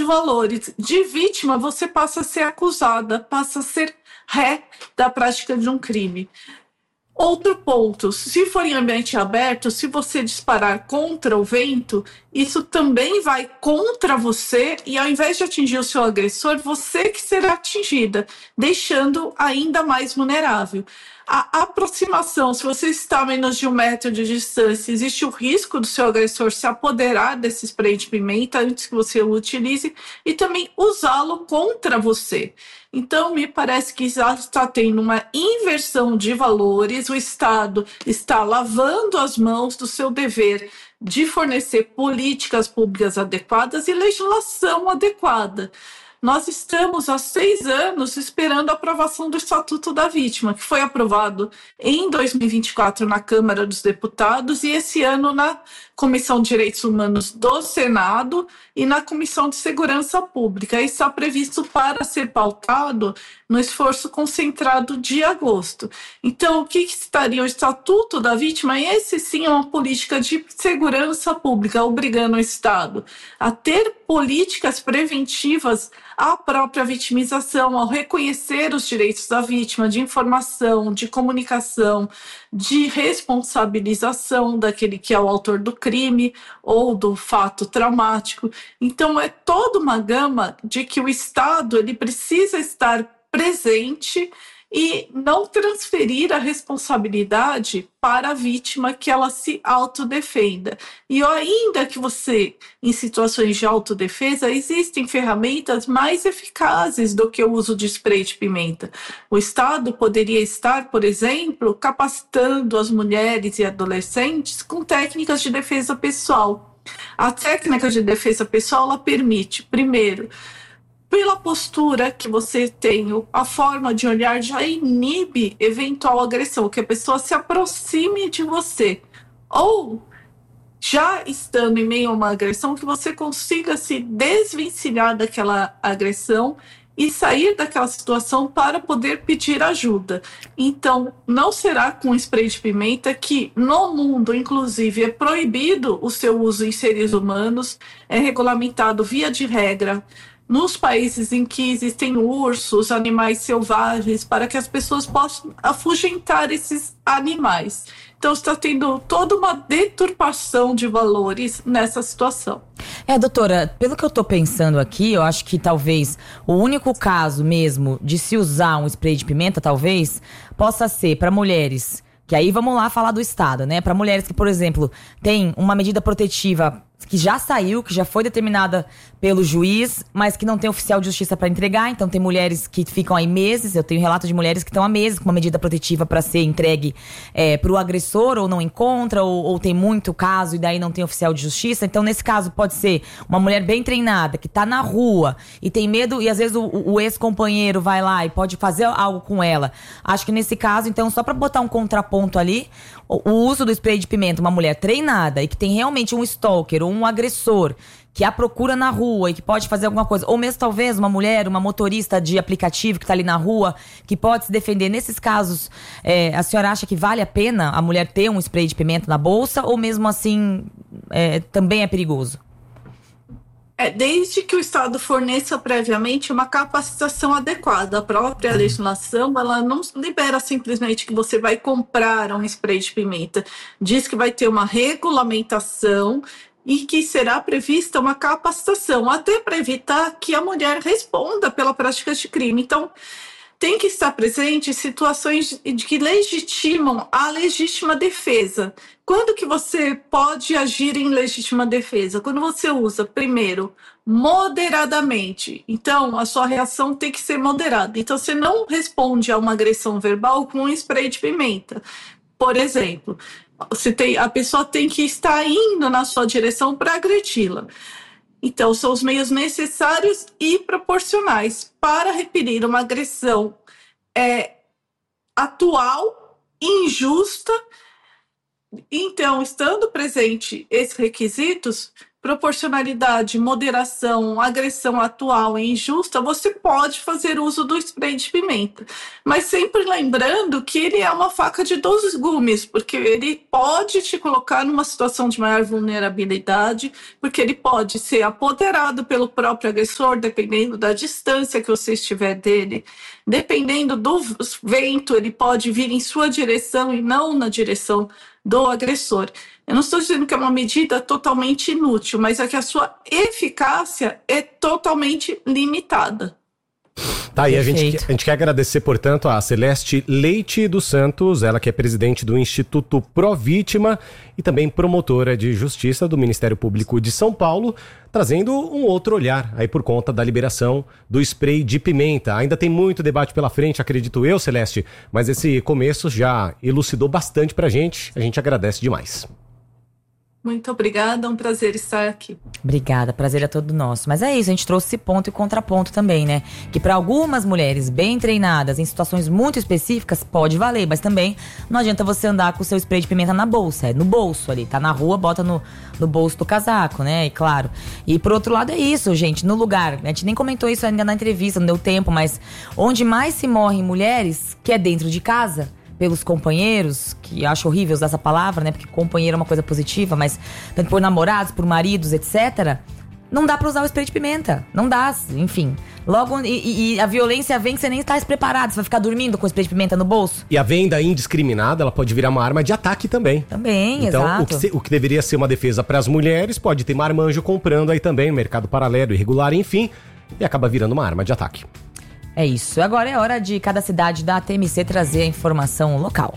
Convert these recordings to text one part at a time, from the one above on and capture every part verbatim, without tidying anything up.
valores. De vítima, você passa a ser acusada, passa a ser ré da prática de um crime. Outro ponto, se for em ambiente aberto, se você disparar contra o vento, isso também vai contra você e ao invés de atingir o seu agressor, você que será atingida, deixando ainda mais vulnerável. A aproximação, se você está a menos de um metro de distância, existe o risco do seu agressor se apoderar desse spray de pimenta antes que você o utilize e também usá-lo contra você. Então, me parece que já está tendo uma inversão de valores, o Estado está lavando as mãos do seu dever de fornecer políticas públicas adequadas e legislação adequada. Nós estamos há seis anos esperando a aprovação do Estatuto da Vítima, que foi aprovado em dois mil e vinte e quatro na Câmara dos Deputados e esse ano na Comissão de Direitos Humanos do Senado e na Comissão de Segurança Pública. E está previsto para ser pautado no esforço concentrado de agosto. Então, o que estaria o Estatuto da Vítima? Esse sim é uma política de segurança pública, obrigando o Estado a ter políticas preventivas à própria vitimização, ao reconhecer os direitos da vítima de informação, de comunicação, de responsabilização daquele que é o autor do crime ou do fato traumático. Então, é toda uma gama de que o Estado ele precisa estar presente e não transferir a responsabilidade para a vítima que ela se autodefenda. E ainda que você, em situações de autodefesa, existem ferramentas mais eficazes do que o uso de spray de pimenta. O Estado poderia estar, por exemplo, capacitando as mulheres e adolescentes com técnicas de defesa pessoal. A técnica de defesa pessoal, ela permite, primeiro, pela postura que você tem, a forma de olhar já inibe eventual agressão, que a pessoa se aproxime de você. Ou, já estando em meio a uma agressão, que você consiga se desvencilhar daquela agressão e sair daquela situação para poder pedir ajuda. Então, não será com spray de pimenta que no mundo, inclusive, é proibido o seu uso em seres humanos, é regulamentado via de regra nos países em que existem ursos, animais selvagens, para que as pessoas possam afugentar esses animais. Então está tendo toda uma deturpação de valores nessa situação. É, doutora, pelo que eu tô pensando aqui, eu acho que talvez o único caso mesmo de se usar um spray de pimenta, talvez, possa ser para mulheres. Que aí vamos lá falar do Estado, né? Para mulheres que, por exemplo, têm uma medida protetiva que já saiu, que já foi determinada pelo juiz, mas que não tem oficial de justiça para entregar. Então tem mulheres que ficam aí meses, eu tenho relato de mulheres que estão há meses com uma medida protetiva para ser entregue é, para o agressor, ou não encontra, ou, ou tem muito caso e daí não tem oficial de justiça. Então nesse caso pode ser uma mulher bem treinada, que tá na rua e tem medo, e às vezes o, o ex-companheiro vai lá e pode fazer algo com ela. Acho que nesse caso, então, só para botar um contraponto ali, o, o uso do spray de pimenta, uma mulher treinada e que tem realmente um stalker, um agressor que a procura na rua e que pode fazer alguma coisa, ou mesmo talvez uma mulher, uma motorista de aplicativo que está ali na rua, que pode se defender. Nesses casos, é, a senhora acha que vale a pena a mulher ter um spray de pimenta na bolsa, ou mesmo assim é, também é perigoso? É, desde que o Estado forneça previamente uma capacitação adequada. A própria legislação, ela não libera simplesmente que você vai comprar um spray de pimenta. Diz que vai ter uma regulamentação e que será prevista uma capacitação, até para evitar que a mulher responda pela prática de crime. Então, tem que estar presente em situações de que legitimam a legítima defesa. Quando que você pode agir em legítima defesa? Quando você usa, primeiro, moderadamente. Então, a sua reação tem que ser moderada. Então, você não responde a uma agressão verbal com um spray de pimenta. Por exemplo, você tem, a pessoa tem que estar indo na sua direção para agredi-la. Então, são os meios necessários e proporcionais para repelir uma agressão é, atual, injusta. Então, estando presente esses requisitos, proporcionalidade, moderação, agressão atual e injusta, você pode fazer uso do spray de pimenta. Mas sempre lembrando que ele é uma faca de dois gumes, porque ele pode te colocar numa situação de maior vulnerabilidade, porque ele pode ser apoderado pelo próprio agressor, dependendo da distância que você estiver dele. Dependendo do vento, ele pode vir em sua direção e não na direção do agressor. Eu não estou dizendo que é uma medida totalmente inútil, mas é que a sua eficácia é totalmente limitada. Tá, e a gente, a gente quer agradecer, portanto, a Celeste Leite dos Santos, ela que é presidente do Instituto Provítima e também promotora de justiça do Ministério Público de São Paulo, trazendo um outro olhar aí por conta da liberação do spray de pimenta. Ainda tem muito debate pela frente, acredito eu, Celeste, mas esse começo já elucidou bastante pra gente, a gente agradece demais. Muito obrigada, é um prazer estar aqui. Obrigada, prazer é todo nosso. Mas é isso, a gente trouxe esse ponto e contraponto também, né? Que para algumas mulheres bem treinadas, em situações muito específicas, pode valer. Mas também não adianta você andar com o seu spray de pimenta na bolsa, é no bolso ali. Tá na rua, bota no, no bolso do casaco, né? E claro. E por outro lado é isso, gente, no lugar. A gente nem comentou isso ainda na entrevista, não deu tempo, mas onde mais se morrem mulheres, que é dentro de casa, pelos companheiros, que acho horrível usar essa palavra, né? Porque companheiro é uma coisa positiva, mas tanto por namorados, por maridos, etcétera, não dá pra usar o spray de pimenta. Não dá, enfim. Logo, e, e a violência vem que você nem está despreparado. Você vai ficar dormindo com o spray de pimenta no bolso. E a venda indiscriminada, ela pode virar uma arma de ataque também. Também, então, exato. Então, o, o que deveria ser uma defesa para as mulheres, pode ter marmanjo comprando aí também, no mercado paralelo, irregular, enfim, e acaba virando uma arma de ataque. É isso. Agora é hora de cada cidade da T M C trazer a informação local.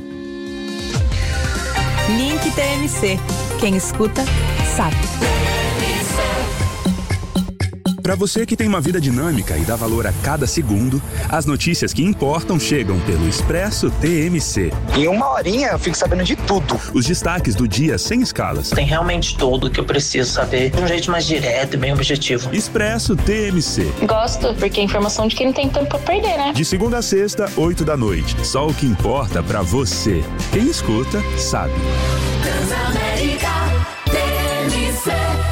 Link T M C. Quem escuta, sabe. Para você que tem uma vida dinâmica e dá valor a cada segundo, as notícias que importam chegam pelo Expresso T M C. Em uma horinha eu fico sabendo de tudo. Os destaques do dia sem escalas. Tem realmente tudo que eu preciso saber de um jeito mais direto e bem objetivo. Expresso T M C. Gosto, porque é informação de quem não tem tempo pra perder, né? De segunda a sexta, oito da noite. Só o que importa pra você. Quem escuta, sabe. Transamérica T M C.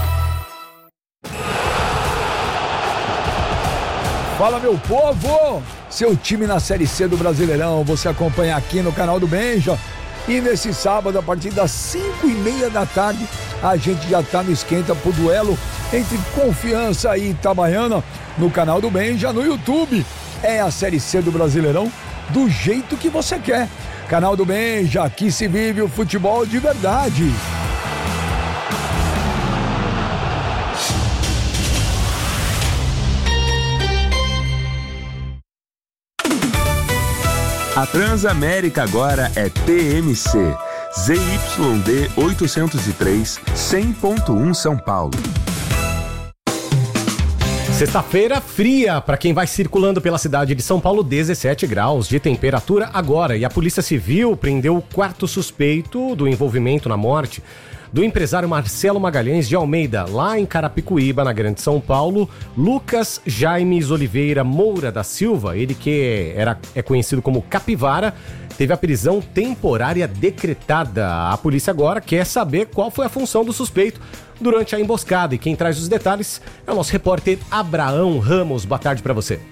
Fala, meu povo! Seu time na Série C do Brasileirão, você acompanha aqui no canal do Benja. E nesse sábado, a partir das cinco e meia da tarde, a gente já tá no esquenta pro duelo entre Confiança e Itabaiana no canal do Benja, no YouTube. É a Série C do Brasileirão do jeito que você quer. Canal do Benja, aqui se vive o futebol de verdade. A Transamérica agora é T M C, Z Y D oitocentos e três, cem ponto um São Paulo. Sexta-feira fria para quem vai circulando pela cidade de São Paulo, dezessete graus de temperatura agora. E a Polícia Civil prendeu o quarto suspeito do envolvimento na morte do empresário Marcelo Magalhães de Almeida, lá em Carapicuíba, na Grande São Paulo. Lucas Jaimes Oliveira Moura da Silva, ele que era, é conhecido como Capivara, teve a prisão temporária decretada. A polícia agora quer saber qual foi a função do suspeito durante a emboscada. E quem traz os detalhes é o nosso repórter Abraão Ramos. Boa tarde para você.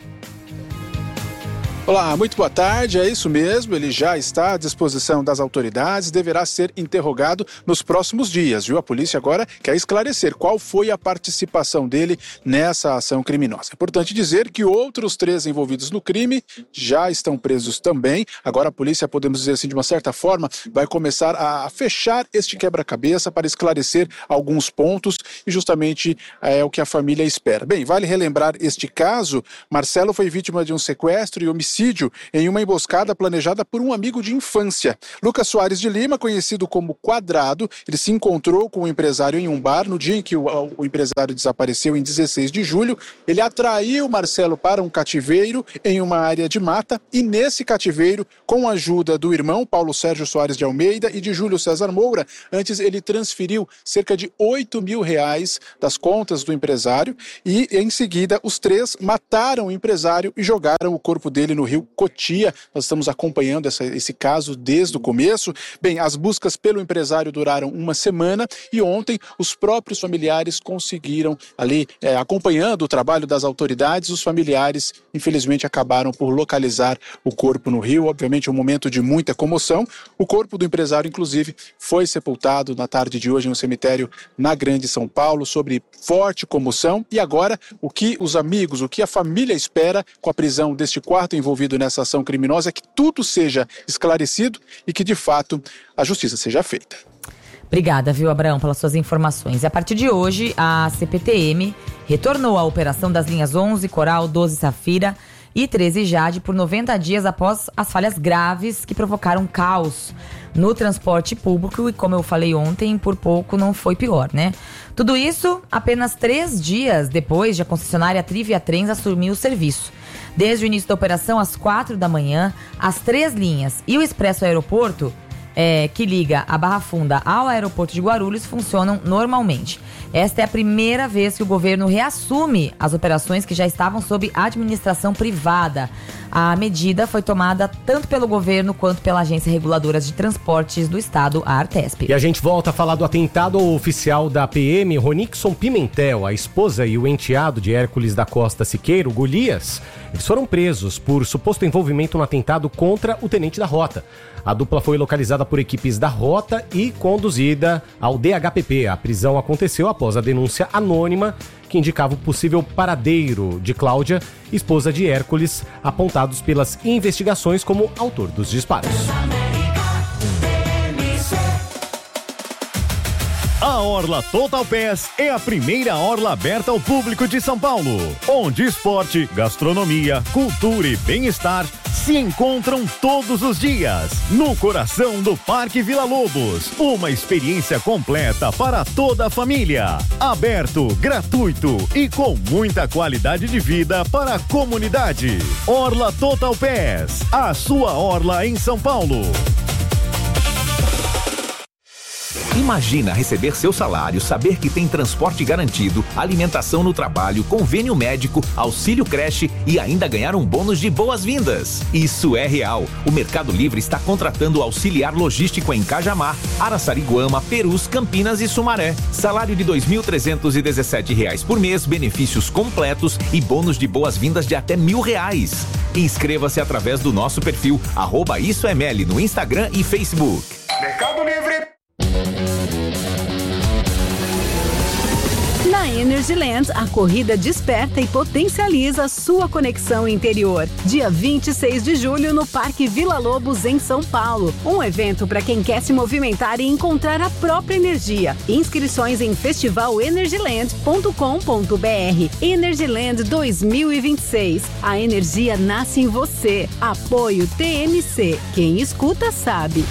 Olá, muito boa tarde, é isso mesmo, ele já está à disposição das autoridades, deverá ser interrogado nos próximos dias, viu? A polícia agora quer esclarecer qual foi a participação dele nessa ação criminosa. É importante dizer que outros três envolvidos no crime já estão presos também. Agora a polícia, podemos dizer assim, de uma certa forma, vai começar a fechar este quebra-cabeça para esclarecer alguns pontos e justamente é o que a família espera. Bem, vale relembrar este caso, Marcelo foi vítima de um sequestro e homicídio em uma emboscada planejada por um amigo de infância. Lucas Soares de Lima, conhecido como Quadrado, ele se encontrou com o empresário em um bar no dia em que o, o empresário desapareceu, em dezesseis de julho. Ele atraiu Marcelo para um cativeiro em uma área de mata e nesse cativeiro, com a ajuda do irmão Paulo Sérgio Soares de Almeida e de Júlio César Moura, antes ele transferiu cerca de oito mil reais das contas do empresário e em seguida os três mataram o empresário e jogaram o corpo dele no rio Cotia. Nós estamos acompanhando essa, esse caso desde o começo. Bem, as buscas pelo empresário duraram uma semana e ontem os próprios familiares conseguiram ali, é, acompanhando o trabalho das autoridades, os familiares infelizmente acabaram por localizar o corpo no rio. Obviamente um momento de muita comoção. O corpo do empresário, inclusive, foi sepultado na tarde de hoje em um cemitério na Grande São Paulo, sobre forte comoção. E agora, o que os amigos, o que a família espera com a prisão deste quarto envolvido nessa ação criminosa é que tudo seja esclarecido e que, de fato, a justiça seja feita. Obrigada, viu, Abraão, pelas suas informações. E a partir de hoje, a C P T M retornou à operação das linhas onze, Coral, doze, Safira e treze Jade por noventa dias após as falhas graves que provocaram caos no transporte público e, como eu falei ontem, por pouco não foi pior, né? Tudo isso apenas três dias depois de a concessionária Trivia Trens assumir o serviço. Desde o início da operação, às quatro da manhã, as três linhas e o Expresso Aeroporto, é, que liga a Barra Funda ao aeroporto de Guarulhos, funcionam normalmente. Esta é a primeira vez que o governo reassume as operações que já estavam sob administração privada. A medida foi tomada tanto pelo governo quanto pela Agência Reguladora de Transportes do Estado, a Artesp. E a gente volta a falar do atentado ao oficial da P M, Ronixon Pimentel, a esposa e o enteado de Hércules da Costa Siqueira, o Golias. Eles foram presos por suposto envolvimento no atentado contra o tenente da Rota. A dupla foi localizada por equipes da Rota e conduzida ao D H P P. A prisão aconteceu após a denúncia anônima que indicava o possível paradeiro de Cláudia, esposa de Hércules, apontados pelas investigações como autor dos disparos. A Orla Total Pass é a primeira orla aberta ao público de São Paulo, onde esporte, gastronomia, cultura e bem-estar se encontram todos os dias, no coração do Parque Vila Lobos. Uma experiência completa para toda a família. Aberto, gratuito e com muita qualidade de vida para a comunidade. Orla Total Pass, a sua orla em São Paulo. Imagina receber seu salário, saber que tem transporte garantido, alimentação no trabalho, convênio médico, auxílio creche e ainda ganhar um bônus de boas-vindas. Isso é real. O Mercado Livre está contratando auxiliar logístico em Cajamar, Araçariguama, Perus, Campinas e Sumaré. Salário de dois mil trezentos e dezessete reais por mês, benefícios completos e bônus de boas-vindas de até mil reais. Inscreva-se através do nosso perfil arroba Isso é Meli no Instagram e Facebook. Mercado Livre. Na Energyland, a corrida desperta e potencializa sua conexão interior. Dia vinte e seis de julho no Parque Vila Lobos, em São Paulo. Um evento para quem quer se movimentar e encontrar a própria energia. Inscrições em festival energyland ponto com ponto b r. Energyland dois mil e vinte e seis. A energia nasce em você. Apoio T M C. Quem escuta sabe.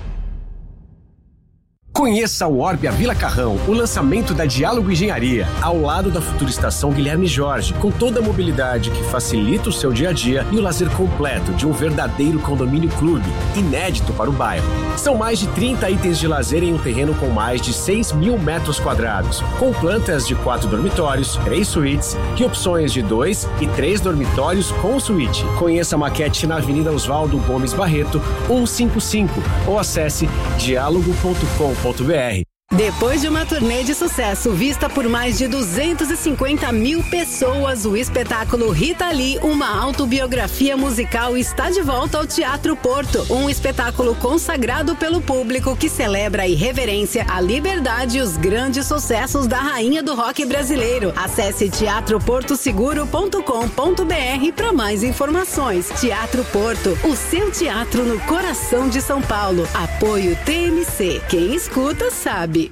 Conheça o Orbia Vila Carrão, o lançamento da Diálogo Engenharia, ao lado da futura estação Guilherme Jorge, com toda a mobilidade que facilita o seu dia a dia e o lazer completo de um verdadeiro condomínio clube, inédito para o bairro. São mais de trinta itens de lazer em um terreno com mais de seis mil metros quadrados, com plantas de quatro dormitórios, três suítes e opções de dois e três dormitórios com suíte. Conheça a maquete na Avenida Oswaldo Gomes Barreto, cento e cinquenta e cinco, ou acesse diálogo ponto com ponto b r. Depois de uma turnê de sucesso vista por mais de duzentas e cinquenta mil pessoas, o espetáculo Rita Lee, uma autobiografia musical, está de volta ao Teatro Porto. Um espetáculo consagrado pelo público que celebra a irreverência, a liberdade e os grandes sucessos da rainha do rock brasileiro. Acesse teatro porto seguro ponto com ponto b r para mais informações. Teatro Porto, o seu teatro no coração de São Paulo. Apoio T M C. Quem escuta sabe.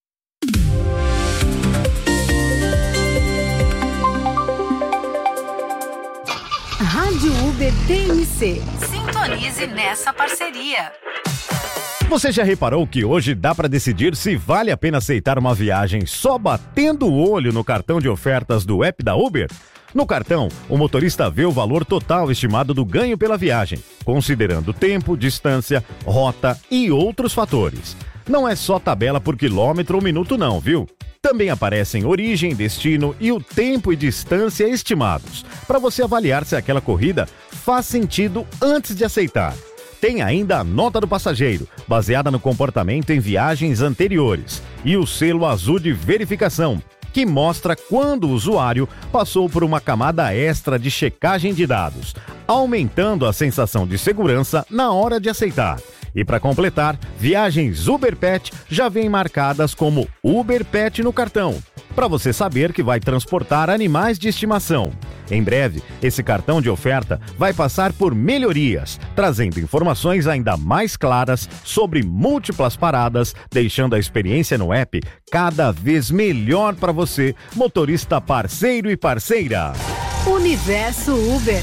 Rádio Uber T M C. Sintonize nessa parceria. Você já reparou que hoje dá para decidir se vale a pena aceitar uma viagem só batendo o olho no cartão de ofertas do app da Uber? No cartão, o motorista vê o valor total estimado do ganho pela viagem, considerando tempo, distância, rota e outros fatores. Não é só tabela por quilômetro ou minuto não, viu? Também aparecem origem, destino e o tempo e distância estimados, para você avaliar se aquela corrida faz sentido antes de aceitar. Tem ainda a nota do passageiro, baseada no comportamento em viagens anteriores, e o selo azul de verificação, que mostra quando o usuário passou por uma camada extra de checagem de dados, aumentando a sensação de segurança na hora de aceitar. E para completar, viagens Uber Pet já vêm marcadas como Uber Pet no cartão, para você saber que vai transportar animais de estimação. Em breve, esse cartão de oferta vai passar por melhorias, trazendo informações ainda mais claras sobre múltiplas paradas, deixando a experiência no app cada vez melhor para você, motorista parceiro e parceira. Universo Uber.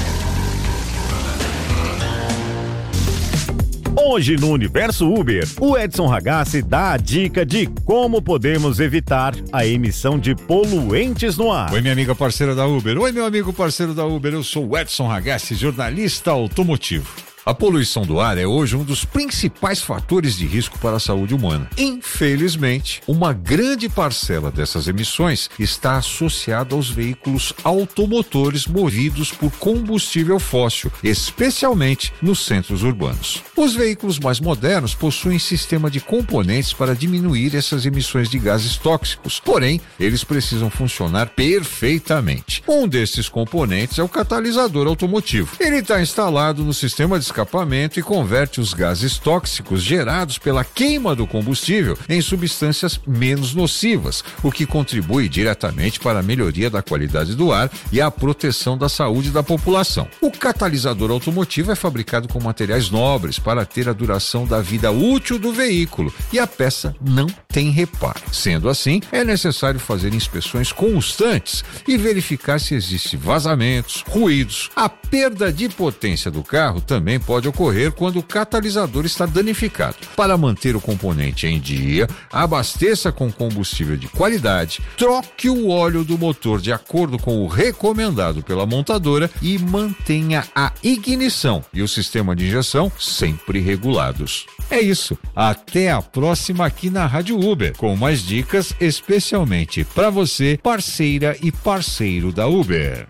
Hoje no Universo Uber, o Edson Ragazzi dá a dica de como podemos evitar a emissão de poluentes no ar. Oi, minha amiga parceira da Uber. Oi, meu amigo parceiro da Uber. Eu sou o Edson Ragazzi, jornalista automotivo. A poluição do ar é hoje um dos principais fatores de risco para a saúde humana. Infelizmente, uma grande parcela dessas emissões está associada aos veículos automotores movidos por combustível fóssil, especialmente nos centros urbanos. Os veículos mais modernos possuem sistema de componentes para diminuir essas emissões de gases tóxicos, porém, eles precisam funcionar perfeitamente. Um desses componentes é o catalisador automotivo. Ele está instalado no sistema de escapamento e converte os gases tóxicos gerados pela queima do combustível em substâncias menos nocivas, o que contribui diretamente para a melhoria da qualidade do ar e a proteção da saúde da população. O catalisador automotivo é fabricado com materiais nobres para ter a duração da vida útil do veículo e a peça não tem reparo. Sendo assim, é necessário fazer inspeções constantes e verificar se existem vazamentos, ruídos. A perda de potência do carro também pode ocorrer quando o catalisador está danificado. Para manter o componente em dia, abasteça com combustível de qualidade, troque o óleo do motor de acordo com o recomendado pela montadora e mantenha a ignição e o sistema de injeção sempre regulados. É isso. Até a próxima aqui na Rádio Uber, com mais dicas especialmente para você, parceira e parceiro da Uber.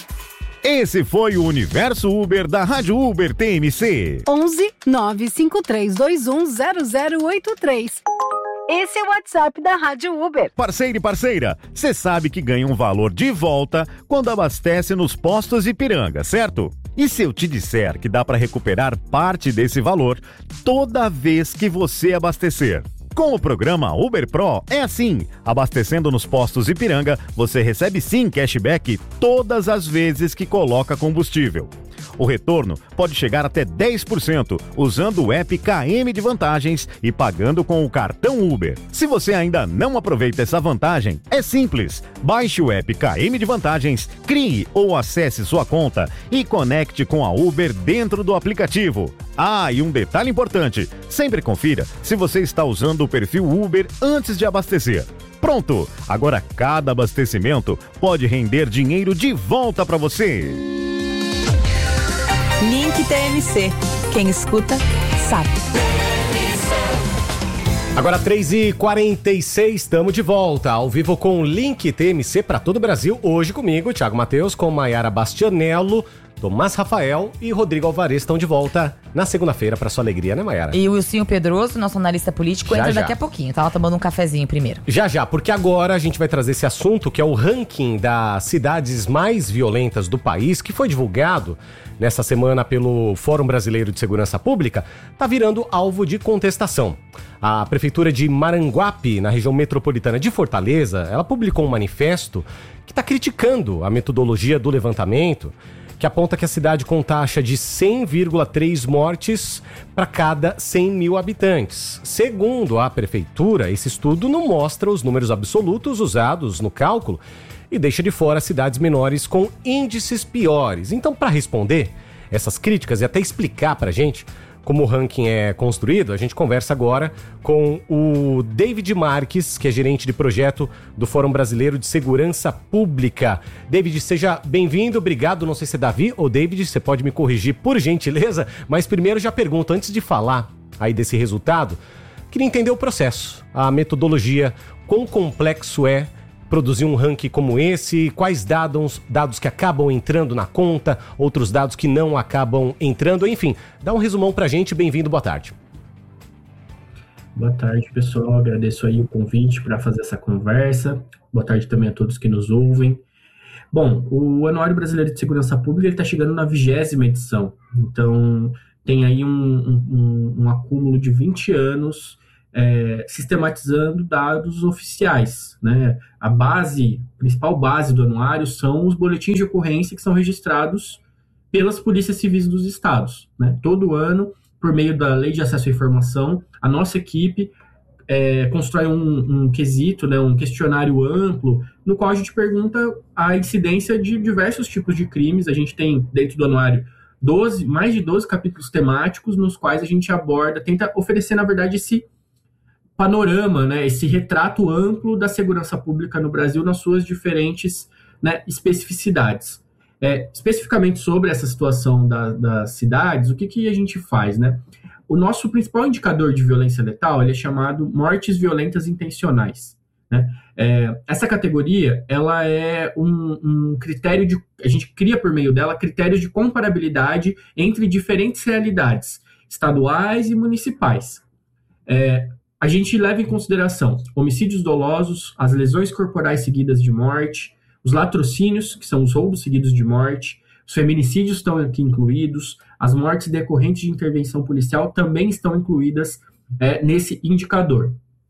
Esse foi o Universo Uber da Rádio Uber T M C. onze nove cinco três dois um zero zero oito três. Esse é o WhatsApp da Rádio Uber. Parceiro e parceira, você sabe que ganha um valor de volta quando abastece nos postos Ipiranga, certo? E se eu te disser que dá para recuperar parte desse valor toda vez que você abastecer? Com o programa Uber Pro é assim, abastecendo nos postos Ipiranga, você recebe sim cashback todas as vezes que coloca combustível. O retorno pode chegar até dez por cento usando o app K M de Vantagens e pagando com o cartão Uber. Se você ainda não aproveita essa vantagem, é simples. Baixe o app K M de Vantagens, crie ou acesse sua conta e conecte com a Uber dentro do aplicativo. Ah, e um detalhe importante, sempre confira se você está usando o perfil Uber antes de abastecer. Pronto, agora cada abastecimento pode render dinheiro de volta para você. Link T M C. Quem escuta, sabe. Agora três e quarenta e seis, estamos de volta, ao vivo com o Link T M C para todo o Brasil. Hoje comigo, Thiago Matheus, com Maiara Bastianello, Tomás Rafael e Rodrigo Alvarez estão de volta na segunda-feira, para sua alegria, né, Maiara? E o Wilson Pedroso, nosso analista político, já, entra já. daqui a pouquinho. Tava tomando um cafezinho primeiro. Já, já, porque agora a gente vai trazer esse assunto, que é o ranking das cidades mais violentas do país, que foi divulgado nessa semana pelo Fórum Brasileiro de Segurança Pública, tá virando alvo de contestação. A Prefeitura de Maranguape, na região metropolitana de Fortaleza, ela publicou um manifesto que está criticando a metodologia do levantamento, que aponta que a cidade com taxa de cem vírgula três mortes para cada cem mil habitantes. Segundo a prefeitura, esse estudo não mostra os números absolutos usados no cálculo e deixa de fora cidades menores com índices piores. Então, para responder essas críticas e até explicar para a gente como o ranking é construído, a gente conversa agora com o David Marques, que é gerente de projeto do Fórum Brasileiro de Segurança Pública. David, seja bem-vindo, obrigado. Não sei se é Davi ou David, você pode me corrigir por gentileza, mas primeiro já pergunto, antes de falar aí desse resultado, queria entender o processo, a metodologia, quão complexo é produzir um ranking como esse? Quais dados, dados que acabam entrando na conta, outros dados que não acabam entrando? Enfim, dá um resumão pra gente. Bem-vindo, boa tarde. Boa tarde, pessoal. Agradeço aí o convite para fazer essa conversa. Boa tarde também a todos que nos ouvem. Bom, o Anuário Brasileiro de Segurança Pública está chegando na vigésima edição. Então, tem aí um, um, um acúmulo de vinte anos é, sistematizando dados oficiais, né? A base, a principal base do anuário são os boletins de ocorrência que são registrados pelas polícias civis dos estados, né? Todo ano, por meio da Lei de Acesso à Informação, a nossa equipe é, constrói um, um quesito, né, um questionário amplo, no qual a gente pergunta a incidência de diversos tipos de crimes. A gente tem, dentro do anuário, doze, mais de doze capítulos temáticos, nos quais a gente aborda, tenta oferecer, na verdade, esse panorama, né, esse retrato amplo da segurança pública no Brasil nas suas diferentes, né, especificidades. É, especificamente sobre essa situação da, das cidades, o que, que a gente faz, né? O nosso principal indicador de violência letal, ele é chamado mortes violentas intencionais, né? É, essa categoria, ela é um, um critério de... A gente cria por meio dela critérios de comparabilidade entre diferentes realidades, estaduais e municipais. É, a gente leva em consideração homicídios dolosos, as lesões corporais seguidas de morte, os latrocínios, que são os roubos seguidos de morte, os feminicídios estão aqui incluídos, as mortes decorrentes de intervenção policial também estão incluídas é, nesse indicador.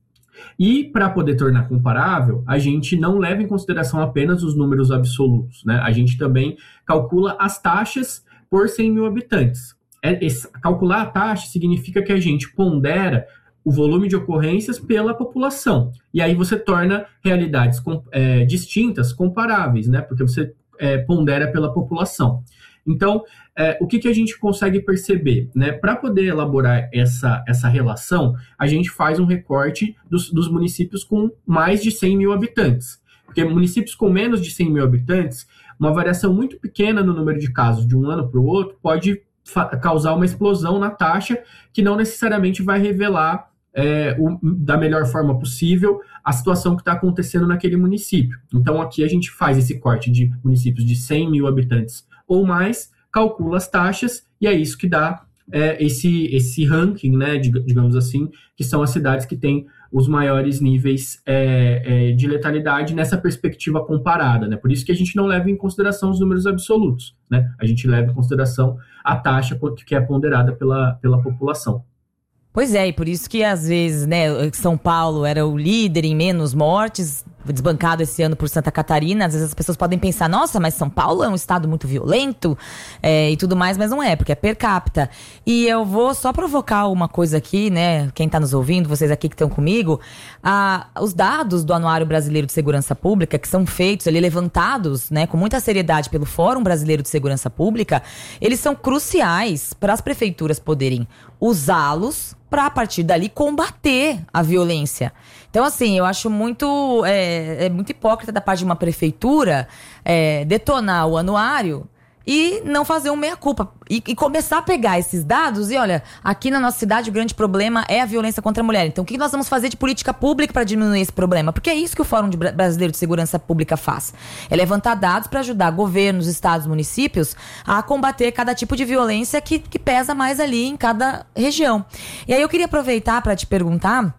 E, para poder tornar comparável, a gente não leva em consideração apenas os números absolutos, né? A gente também calcula as taxas por cem mil habitantes. É, esse, calcular a taxa significa que a gente pondera o volume de ocorrências pela população. E aí você torna realidades é, distintas, comparáveis, né? Porque você é, pondera pela população. Então, é, o que, que a gente consegue perceber, né? Para poder elaborar essa, essa relação, a gente faz um recorte dos, dos municípios com mais de cem mil habitantes. Porque municípios com menos de cem mil habitantes, uma variação muito pequena no número de casos de um ano para o outro pode causar uma explosão na taxa que não necessariamente vai revelar É, o, da melhor forma possível a situação que está acontecendo naquele município. Então, aqui a gente faz esse corte de municípios de cem mil habitantes ou mais, calcula as taxas, e é isso que dá é, esse, esse ranking, né, digamos assim, que são as cidades que têm os maiores níveis é, é, de letalidade nessa perspectiva comparada, né? Por isso que a gente não leva em consideração os números absolutos, né? A gente leva em consideração a taxa que é ponderada pela, pela população. Pois é, e por isso que às vezes, né, São Paulo era o líder em menos mortes, desbancado esse ano por Santa Catarina. Às vezes as pessoas podem pensar, nossa, mas São Paulo é um estado muito violento é, e tudo mais, mas não é, porque é per capita. E eu vou só provocar uma coisa aqui, né, quem tá nos ouvindo, vocês aqui que estão comigo, a, os dados do Anuário Brasileiro de Segurança Pública, que são feitos ali, levantados, né, com muita seriedade pelo Fórum Brasileiro de Segurança Pública, eles são cruciais para as prefeituras poderem usá-los para, a partir dali, combater a violência. Então, assim, eu acho muito, é, é muito hipócrita da parte de uma prefeitura é, detonar o anuário e não fazer um meia-culpa. E, e começar a pegar esses dados e, olha, aqui na nossa cidade o grande problema é a violência contra a mulher. Então, o que nós vamos fazer de política pública para diminuir esse problema? Porque é isso que o Fórum de Brasileiro de Segurança Pública faz. É levantar dados para ajudar governos, estados, municípios a combater cada tipo de violência que, que pesa mais ali em cada região. E aí eu queria aproveitar para te perguntar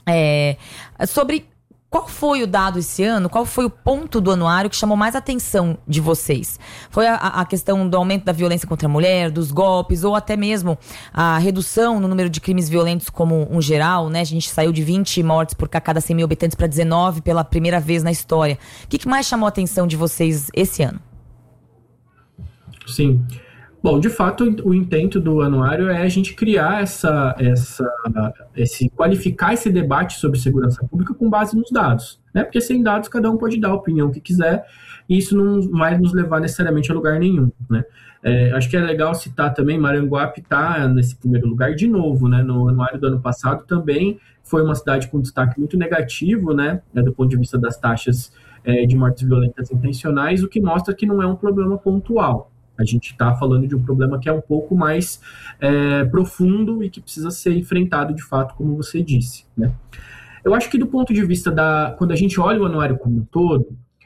é, sobre... Qual foi o dado esse ano? Qual foi o ponto do anuário que chamou mais atenção de vocês? Foi a, a questão do aumento da violência contra a mulher, dos golpes, ou até mesmo a redução no número de crimes violentos como um geral, né? A gente saiu de vinte mortes por cada cem mil habitantes para dezenove pela primeira vez na história. O que, que mais chamou a atenção de vocês esse ano? Sim. Bom, de fato, o intento do anuário é a gente criar essa, essa, esse, qualificar esse debate sobre segurança pública com base nos dados, né? Porque sem dados cada um pode dar a opinião que quiser e isso não vai nos levar necessariamente a lugar nenhum, né? É, acho que é legal citar também, Maranguape está nesse primeiro lugar de novo, né? No anuário do ano passado também foi uma cidade com destaque muito negativo, né? Do ponto de vista das taxas é, de mortes violentas intencionais, o que mostra que não é um problema pontual. A gente está falando de um problema que é um pouco mais é, profundo e que precisa ser enfrentado de fato, como você disse, né? Eu acho que do ponto de vista da... Quando a gente olha o anuário como um todo,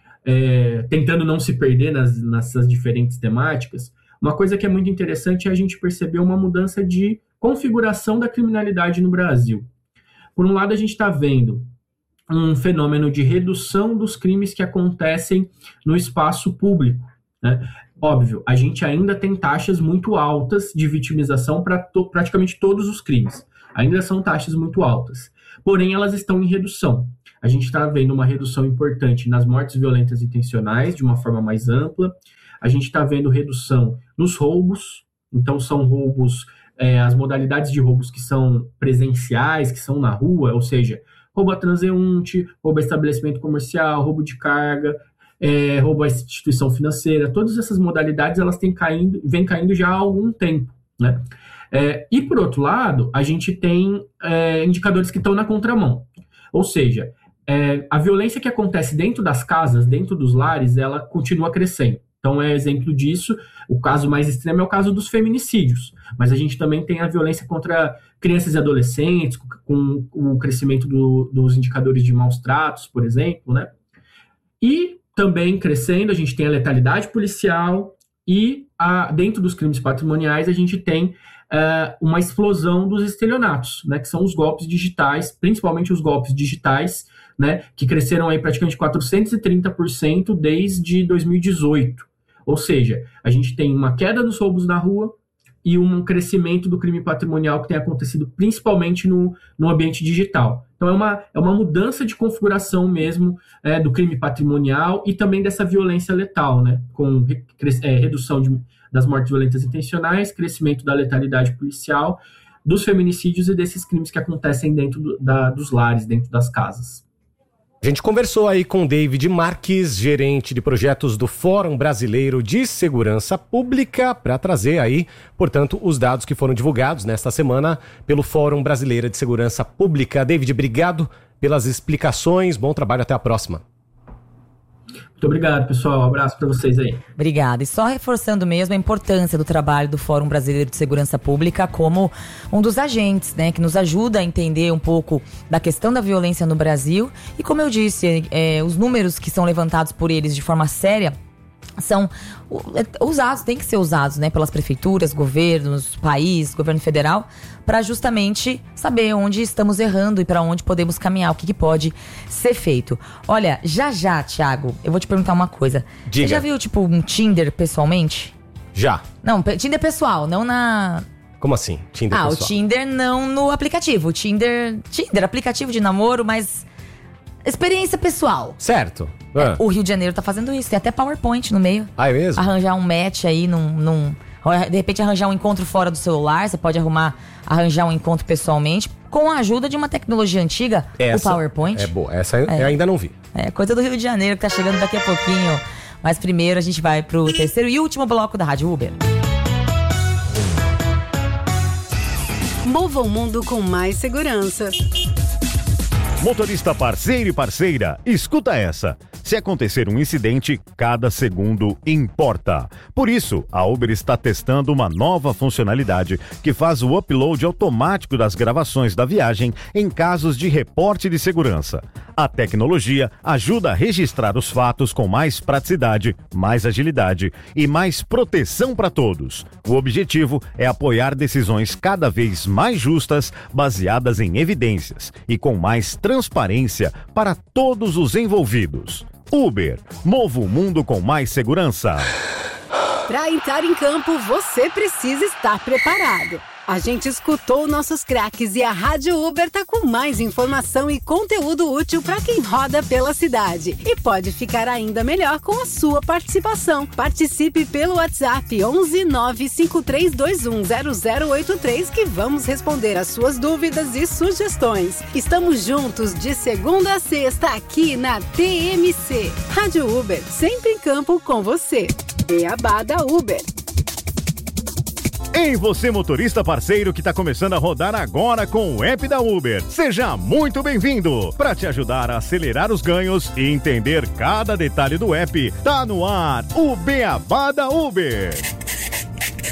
é, tentando não se perder nas, nessas diferentes temáticas, uma coisa que é muito interessante é a gente perceber uma mudança de configuração da criminalidade no Brasil. Por um lado, a gente está vendo um fenômeno de redução dos crimes que acontecem no espaço público, né? Óbvio, a gente ainda tem taxas muito altas de vitimização para to- praticamente todos os crimes. Ainda são taxas muito altas. Porém, elas estão em redução. A gente está vendo uma redução importante nas mortes violentas intencionais, de uma forma mais ampla. A gente está vendo redução nos roubos. Então, são roubos, é, as modalidades de roubos que são presenciais, que são na rua, ou seja, roubo a transeunte, roubo a estabelecimento comercial, roubo de carga, É, roubo à instituição financeira, todas essas modalidades elas têm caindo, vêm caindo já há algum tempo, né? É, e por outro lado, a gente tem é, indicadores que estão na contramão, ou seja, é, a violência que acontece dentro das casas, dentro dos lares, ela continua crescendo. Então, é exemplo disso, o caso mais extremo é o caso dos feminicídios, mas a gente também tem a violência contra crianças e adolescentes, com, com o crescimento do, dos indicadores de maus tratos, por exemplo, né? E também crescendo, a gente tem a letalidade policial e a, dentro dos crimes patrimoniais a gente tem uh, uma explosão dos estelionatos, né, que são os golpes digitais, principalmente os golpes digitais, né, que cresceram aí praticamente quatrocentos e trinta por cento desde dois mil e dezoito. Ou seja, a gente tem uma queda nos roubos na rua e um crescimento do crime patrimonial que tem acontecido principalmente no, no ambiente digital. Então é uma, é uma mudança de configuração mesmo é, do crime patrimonial e também dessa violência letal, né? Com re, é, redução de, das mortes violentas intencionais, crescimento da letalidade policial, dos feminicídios e desses crimes que acontecem dentro do, da, dos lares, dentro das casas. A gente conversou aí com David Marques, gerente de projetos do Fórum Brasileiro de Segurança Pública, para trazer aí, portanto, os dados que foram divulgados nesta semana pelo Fórum Brasileiro de Segurança Pública. David, obrigado pelas explicações, bom trabalho, até a próxima. Muito obrigado, pessoal. Um abraço para vocês aí. Obrigada. E só reforçando mesmo a importância do trabalho do Fórum Brasileiro de Segurança Pública como um dos agentes, né, que nos ajuda a entender um pouco da questão da violência no Brasil. E como eu disse, é, os números que são levantados por eles de forma séria são usados, tem que ser usados, né, pelas prefeituras, governos, país, governo federal, para justamente saber onde estamos errando e para onde podemos caminhar, o que, que pode ser feito. Olha, já já, Thiago, eu vou te perguntar uma coisa. Diga. Você já viu, tipo, um Tinder pessoalmente? Já. Não, Tinder pessoal, não na... Como assim? Tinder ah, pessoal? o Tinder não no aplicativo. O Tinder, Tinder, aplicativo de namoro, mas... experiência pessoal. Certo. Ah. O Rio de Janeiro tá fazendo isso. Tem até PowerPoint no meio. Ah, é mesmo? Arranjar um match aí num, num... de repente arranjar um encontro fora do celular. Você pode arrumar, arranjar um encontro pessoalmente com a ajuda de uma tecnologia antiga. Essa o PowerPoint. É boa. Essa é. eu ainda não vi. É coisa do Rio de Janeiro que tá chegando daqui a pouquinho. Mas primeiro a gente vai pro terceiro e último bloco da Rádio Uber. Mova o mundo com mais segurança. Motorista parceiro e parceira, escuta essa. Se acontecer um incidente, cada segundo importa. Por isso, a Uber está testando uma nova funcionalidade que faz o upload automático das gravações da viagem em casos de reporte de segurança. A tecnologia ajuda a registrar os fatos com mais praticidade, mais agilidade e mais proteção para todos. O objetivo é apoiar decisões cada vez mais justas, baseadas em evidências e com mais transparência para todos os envolvidos. Uber, mova o mundo com mais segurança. Para entrar em campo, você precisa estar preparado. A gente escutou nossos craques e a Rádio Uber tá com mais informação e conteúdo útil para quem roda pela cidade. E pode ficar ainda melhor com a sua participação. Participe pelo WhatsApp onze nove cinco três dois um zero zero oito três que vamos responder as suas dúvidas e sugestões. Estamos juntos de segunda a sexta aqui na T M C. Rádio Uber, sempre em campo com você. Beabá da Uber. Ei, você motorista parceiro que está começando a rodar agora com o app da Uber. Seja muito bem-vindo! Para te ajudar a acelerar os ganhos e entender cada detalhe do app, tá no ar o Beabá da Uber.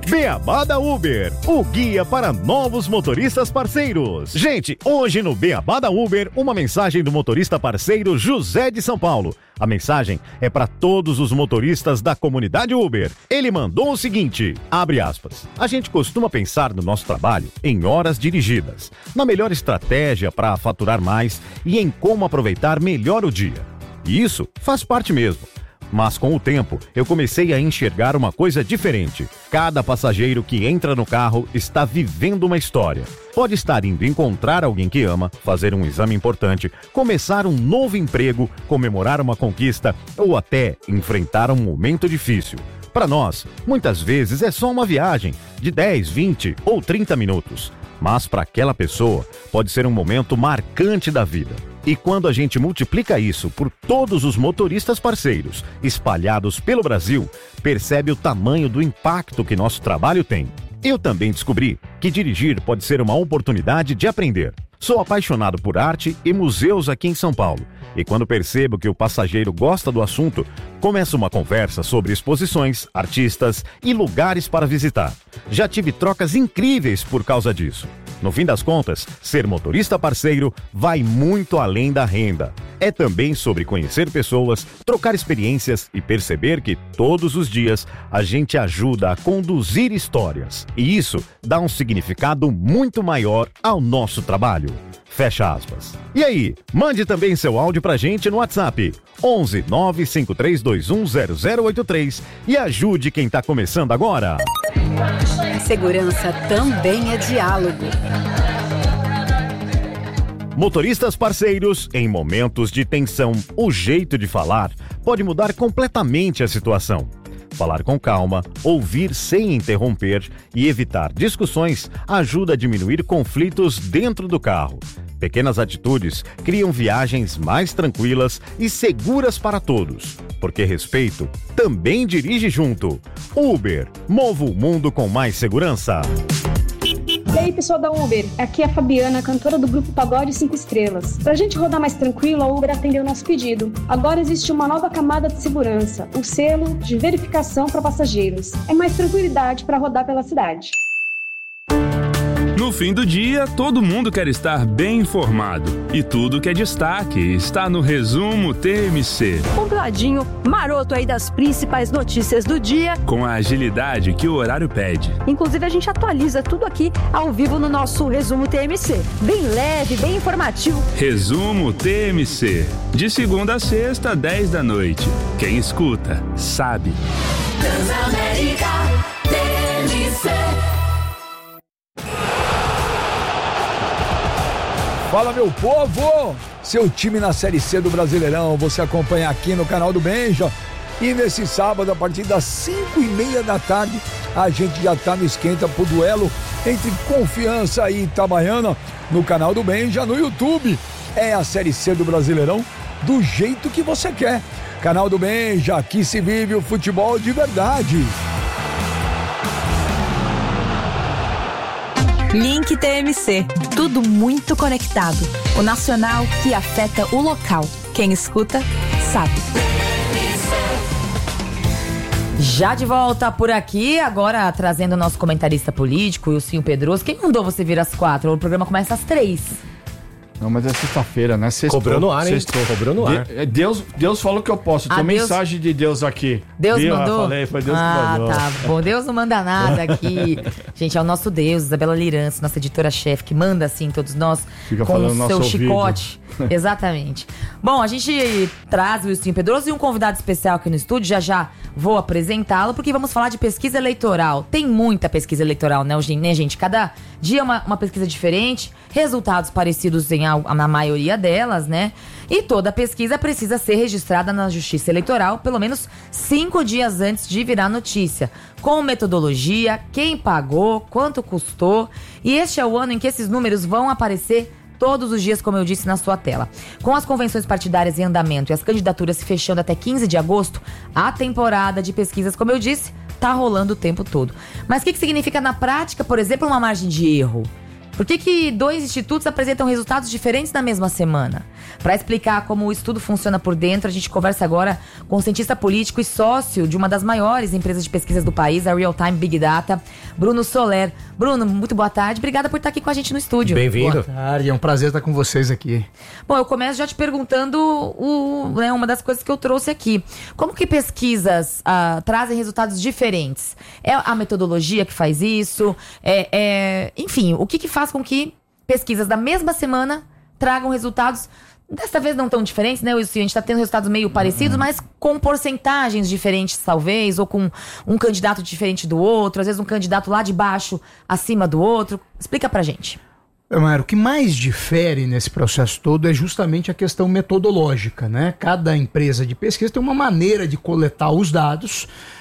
Beabá da Uber, o guia para novos motoristas parceiros. Gente, hoje no Beabá da Uber, uma mensagem do motorista parceiro José de São Paulo. A mensagem é para todos os motoristas da comunidade Uber. Ele mandou o seguinte, abre aspas, a gente costuma pensar no nosso trabalho em horas dirigidas, na melhor estratégia para faturar mais e em como aproveitar melhor o dia. E isso faz parte mesmo. Mas com o tempo, eu comecei a enxergar uma coisa diferente. Cada passageiro que entra no carro está vivendo uma história. Pode estar indo encontrar alguém que ama, fazer um exame importante, começar um novo emprego, comemorar uma conquista ou até enfrentar um momento difícil. Para nós, muitas vezes é só uma viagem de dez, vinte ou trinta minutos. Mas para aquela pessoa, pode ser um momento marcante da vida. E quando a gente multiplica isso por todos os motoristas parceiros espalhados pelo Brasil, percebe o tamanho do impacto que nosso trabalho tem. Eu também descobri que dirigir pode ser uma oportunidade de aprender. Sou apaixonado por arte e museus aqui em São Paulo. E quando percebo que o passageiro gosta do assunto, começa uma conversa sobre exposições, artistas e lugares para visitar. Já tive trocas incríveis por causa disso. No fim das contas, ser motorista parceiro vai muito além da renda. É também sobre conhecer pessoas, trocar experiências e perceber que todos os dias a gente ajuda a conduzir histórias. E isso dá um significado muito maior ao nosso trabalho. Fecha aspas. E aí, mande também seu áudio pra gente no WhatsApp onze nove cinco três dois um zero zero oito três e ajude quem tá começando agora. Segurança também é diálogo. Motoristas parceiros, em momentos de tensão, o jeito de falar pode mudar completamente a situação. Falar com calma, ouvir sem interromper e evitar discussões ajuda a diminuir conflitos dentro do carro. Pequenas atitudes criam viagens mais tranquilas e seguras para todos, porque respeito também dirige junto. Uber, mova o mundo com mais segurança. E aí, pessoal da Uber, aqui é a Fabiana, cantora do grupo Pagode cinco Estrelas. Pra gente rodar mais tranquilo, a Uber atendeu o nosso pedido. Agora existe uma nova camada de segurança, o selo de verificação para passageiros. É mais tranquilidade para rodar pela cidade. No fim do dia, todo mundo quer estar bem informado. E tudo que é destaque está no Resumo T M C. Compiladinho, maroto aí das principais notícias do dia. Com a agilidade que o horário pede. Inclusive, a gente atualiza tudo aqui ao vivo no nosso Resumo T M C. Bem leve, bem informativo. Resumo T M C. De segunda a sexta, dez da noite. Quem escuta, sabe. Transamérica T M C. Fala, meu povo! Seu time na Série C do Brasileirão, você acompanha aqui no canal do Benja. E nesse sábado, a partir das cinco e meia da tarde, a gente já tá no esquenta pro duelo entre Confiança e Itabaiana no canal do Benja, no YouTube. É a Série C do Brasileirão do jeito que você quer. Canal do Benja, aqui se vive o futebol de verdade. Link T M C, tudo muito conectado. O nacional que afeta o local. Quem escuta, sabe. Já de volta por aqui, agora trazendo o nosso comentarista político, Ilcinho Pedroso. Quem mandou você vir às quatro? O programa começa às três. Não, mas é sexta-feira, né? Sextou. Cobrou no ar, hein? Sextou. Cobrou no ar. De, Deus, Deus falou que eu posso. Tem Ah, Deus- mensagem de Deus aqui. Deus Viu? mandou? Eu falei, foi Deus ah, que mandou. tá bom. Deus não manda nada aqui. Gente, é o nosso Deus, Isabela Liranço, nossa editora-chefe, que manda assim todos nós Fica com falando o no seu nosso chicote. Exatamente. Bom, a gente traz o Ilcinho Pedroso e um convidado especial aqui no estúdio. Já já vou apresentá-lo, porque vamos falar de pesquisa eleitoral. Tem muita pesquisa eleitoral, né, né gente? Cada dia uma, uma pesquisa diferente, resultados parecidos em, al- na maioria delas, né? E toda pesquisa precisa ser registrada na Justiça Eleitoral pelo menos cinco dias antes de virar notícia, com metodologia, quem pagou, quanto custou. E este é o ano em que esses números vão aparecer todos os dias, como eu disse, na sua tela. Com as convenções partidárias em andamento e as candidaturas se fechando até quinze de agosto, a temporada de pesquisas, como eu disse, tá rolando o tempo todo. Mas o que, que significa na prática, por exemplo, uma margem de erro? Por que que dois institutos apresentam resultados diferentes na mesma semana? Para explicar como o estudo funciona por dentro, a gente conversa agora com o cientista político e sócio de uma das maiores empresas de pesquisas do país, a Real Time Big Data, Bruno Soler. Bruno, muito boa tarde. Obrigada por estar aqui com a gente no estúdio. Bem-vindo. Boa tarde, é um prazer estar com vocês aqui. Bom, eu começo já te perguntando o, né, uma das coisas que eu trouxe aqui. Como que pesquisas uh, trazem resultados diferentes? É a metodologia que faz isso? É, é, enfim, o que que faz com que pesquisas da mesma semana tragam resultados, dessa vez não tão diferentes, né? A gente está tendo resultados meio parecidos, uhum. mas com porcentagens diferentes, talvez, ou com um candidato diferente do outro, às vezes um candidato lá de baixo acima do outro. Explica pra gente. Mário, o que mais difere nesse processo todo é justamente a questão metodológica, né? Cada empresa de pesquisa tem uma maneira de coletar os dados,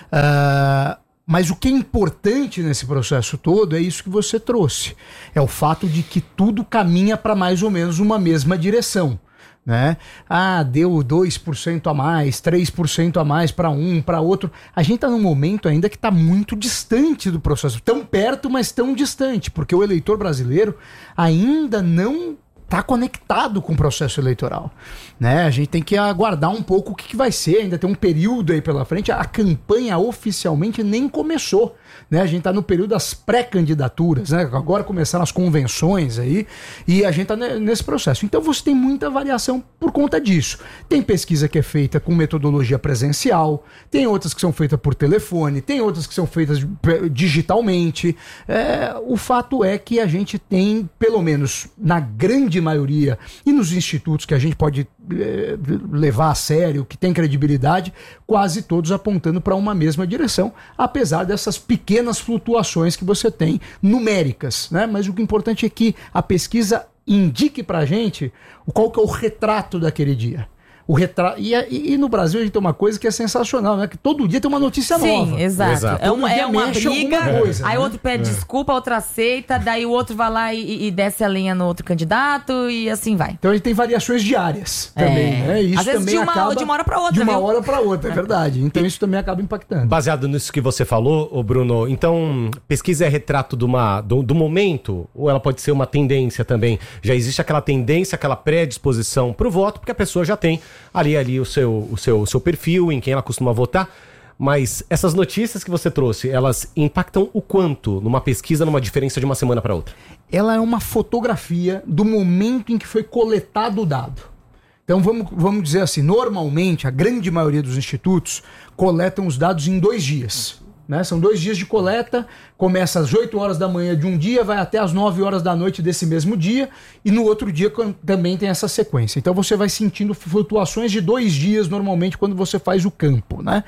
uh, mas o que é importante nesse processo todo é isso que você trouxe. É o fato de que tudo caminha para mais ou menos uma mesma direção, né? Ah, deu dois por cento a mais, três por cento a mais para um, para outro. A gente está num momento ainda que está muito distante do processo. Tão perto, mas tão distante, porque o eleitor brasileiro ainda não está conectado com o processo eleitoral, né? A gente tem que aguardar um pouco o que, que vai ser, ainda tem um período aí pela frente, a campanha oficialmente nem começou, né? A gente está no período das pré-candidaturas, né? Agora começaram as convenções aí, e a gente está nesse processo. Então você tem muita variação por conta disso. Tem pesquisa que é feita com metodologia presencial, tem outras que são feitas por telefone, tem outras que são feitas digitalmente. É, o fato é que a gente tem, pelo menos na grande maioria, e nos institutos que a gente pode é, levar a sério, que tem credibilidade, quase todos apontando para uma mesma direção, apesar dessas pequenas flutuações que você tem numéricas, né? Mas o que é importante é que a pesquisa indique para a gente qual que é o retrato daquele dia. O retra... e, e, e no Brasil a gente tem uma coisa que é sensacional, né? Que todo dia tem uma notícia Sim, nova. Sim, exato. exato. É uma, é uma briga, coisa, aí o né? outro pede é. desculpa, outro aceita, daí o outro vai lá e, e desce a linha no outro candidato e assim vai. Então a gente tem variações diárias também, é. né? Isso Às vezes também de uma, acaba de uma hora para outra, De uma viu? hora para outra, é verdade. Então isso também acaba impactando. Baseado nisso que você falou, ô Bruno, então pesquisa é retrato de uma, do, do momento ou ela pode ser uma tendência também? Já existe aquela tendência, aquela predisposição para o voto, porque a pessoa já tem ali, ali o seu, o seu, o seu perfil, em quem ela costuma votar, mas essas notícias que você trouxe, elas impactam o quanto numa pesquisa, numa diferença de uma semana para outra? Ela é uma fotografia do momento em que foi coletado o dado. Então vamos, vamos dizer assim, normalmente a grande maioria dos institutos coletam os dados em dois dias. Né? São dois dias de coleta, começa às oito horas da manhã de um dia, vai até às nove horas da noite desse mesmo dia, e no outro dia também tem essa sequência. Então você vai sentindo flutuações de dois dias normalmente quando você faz o campo, né?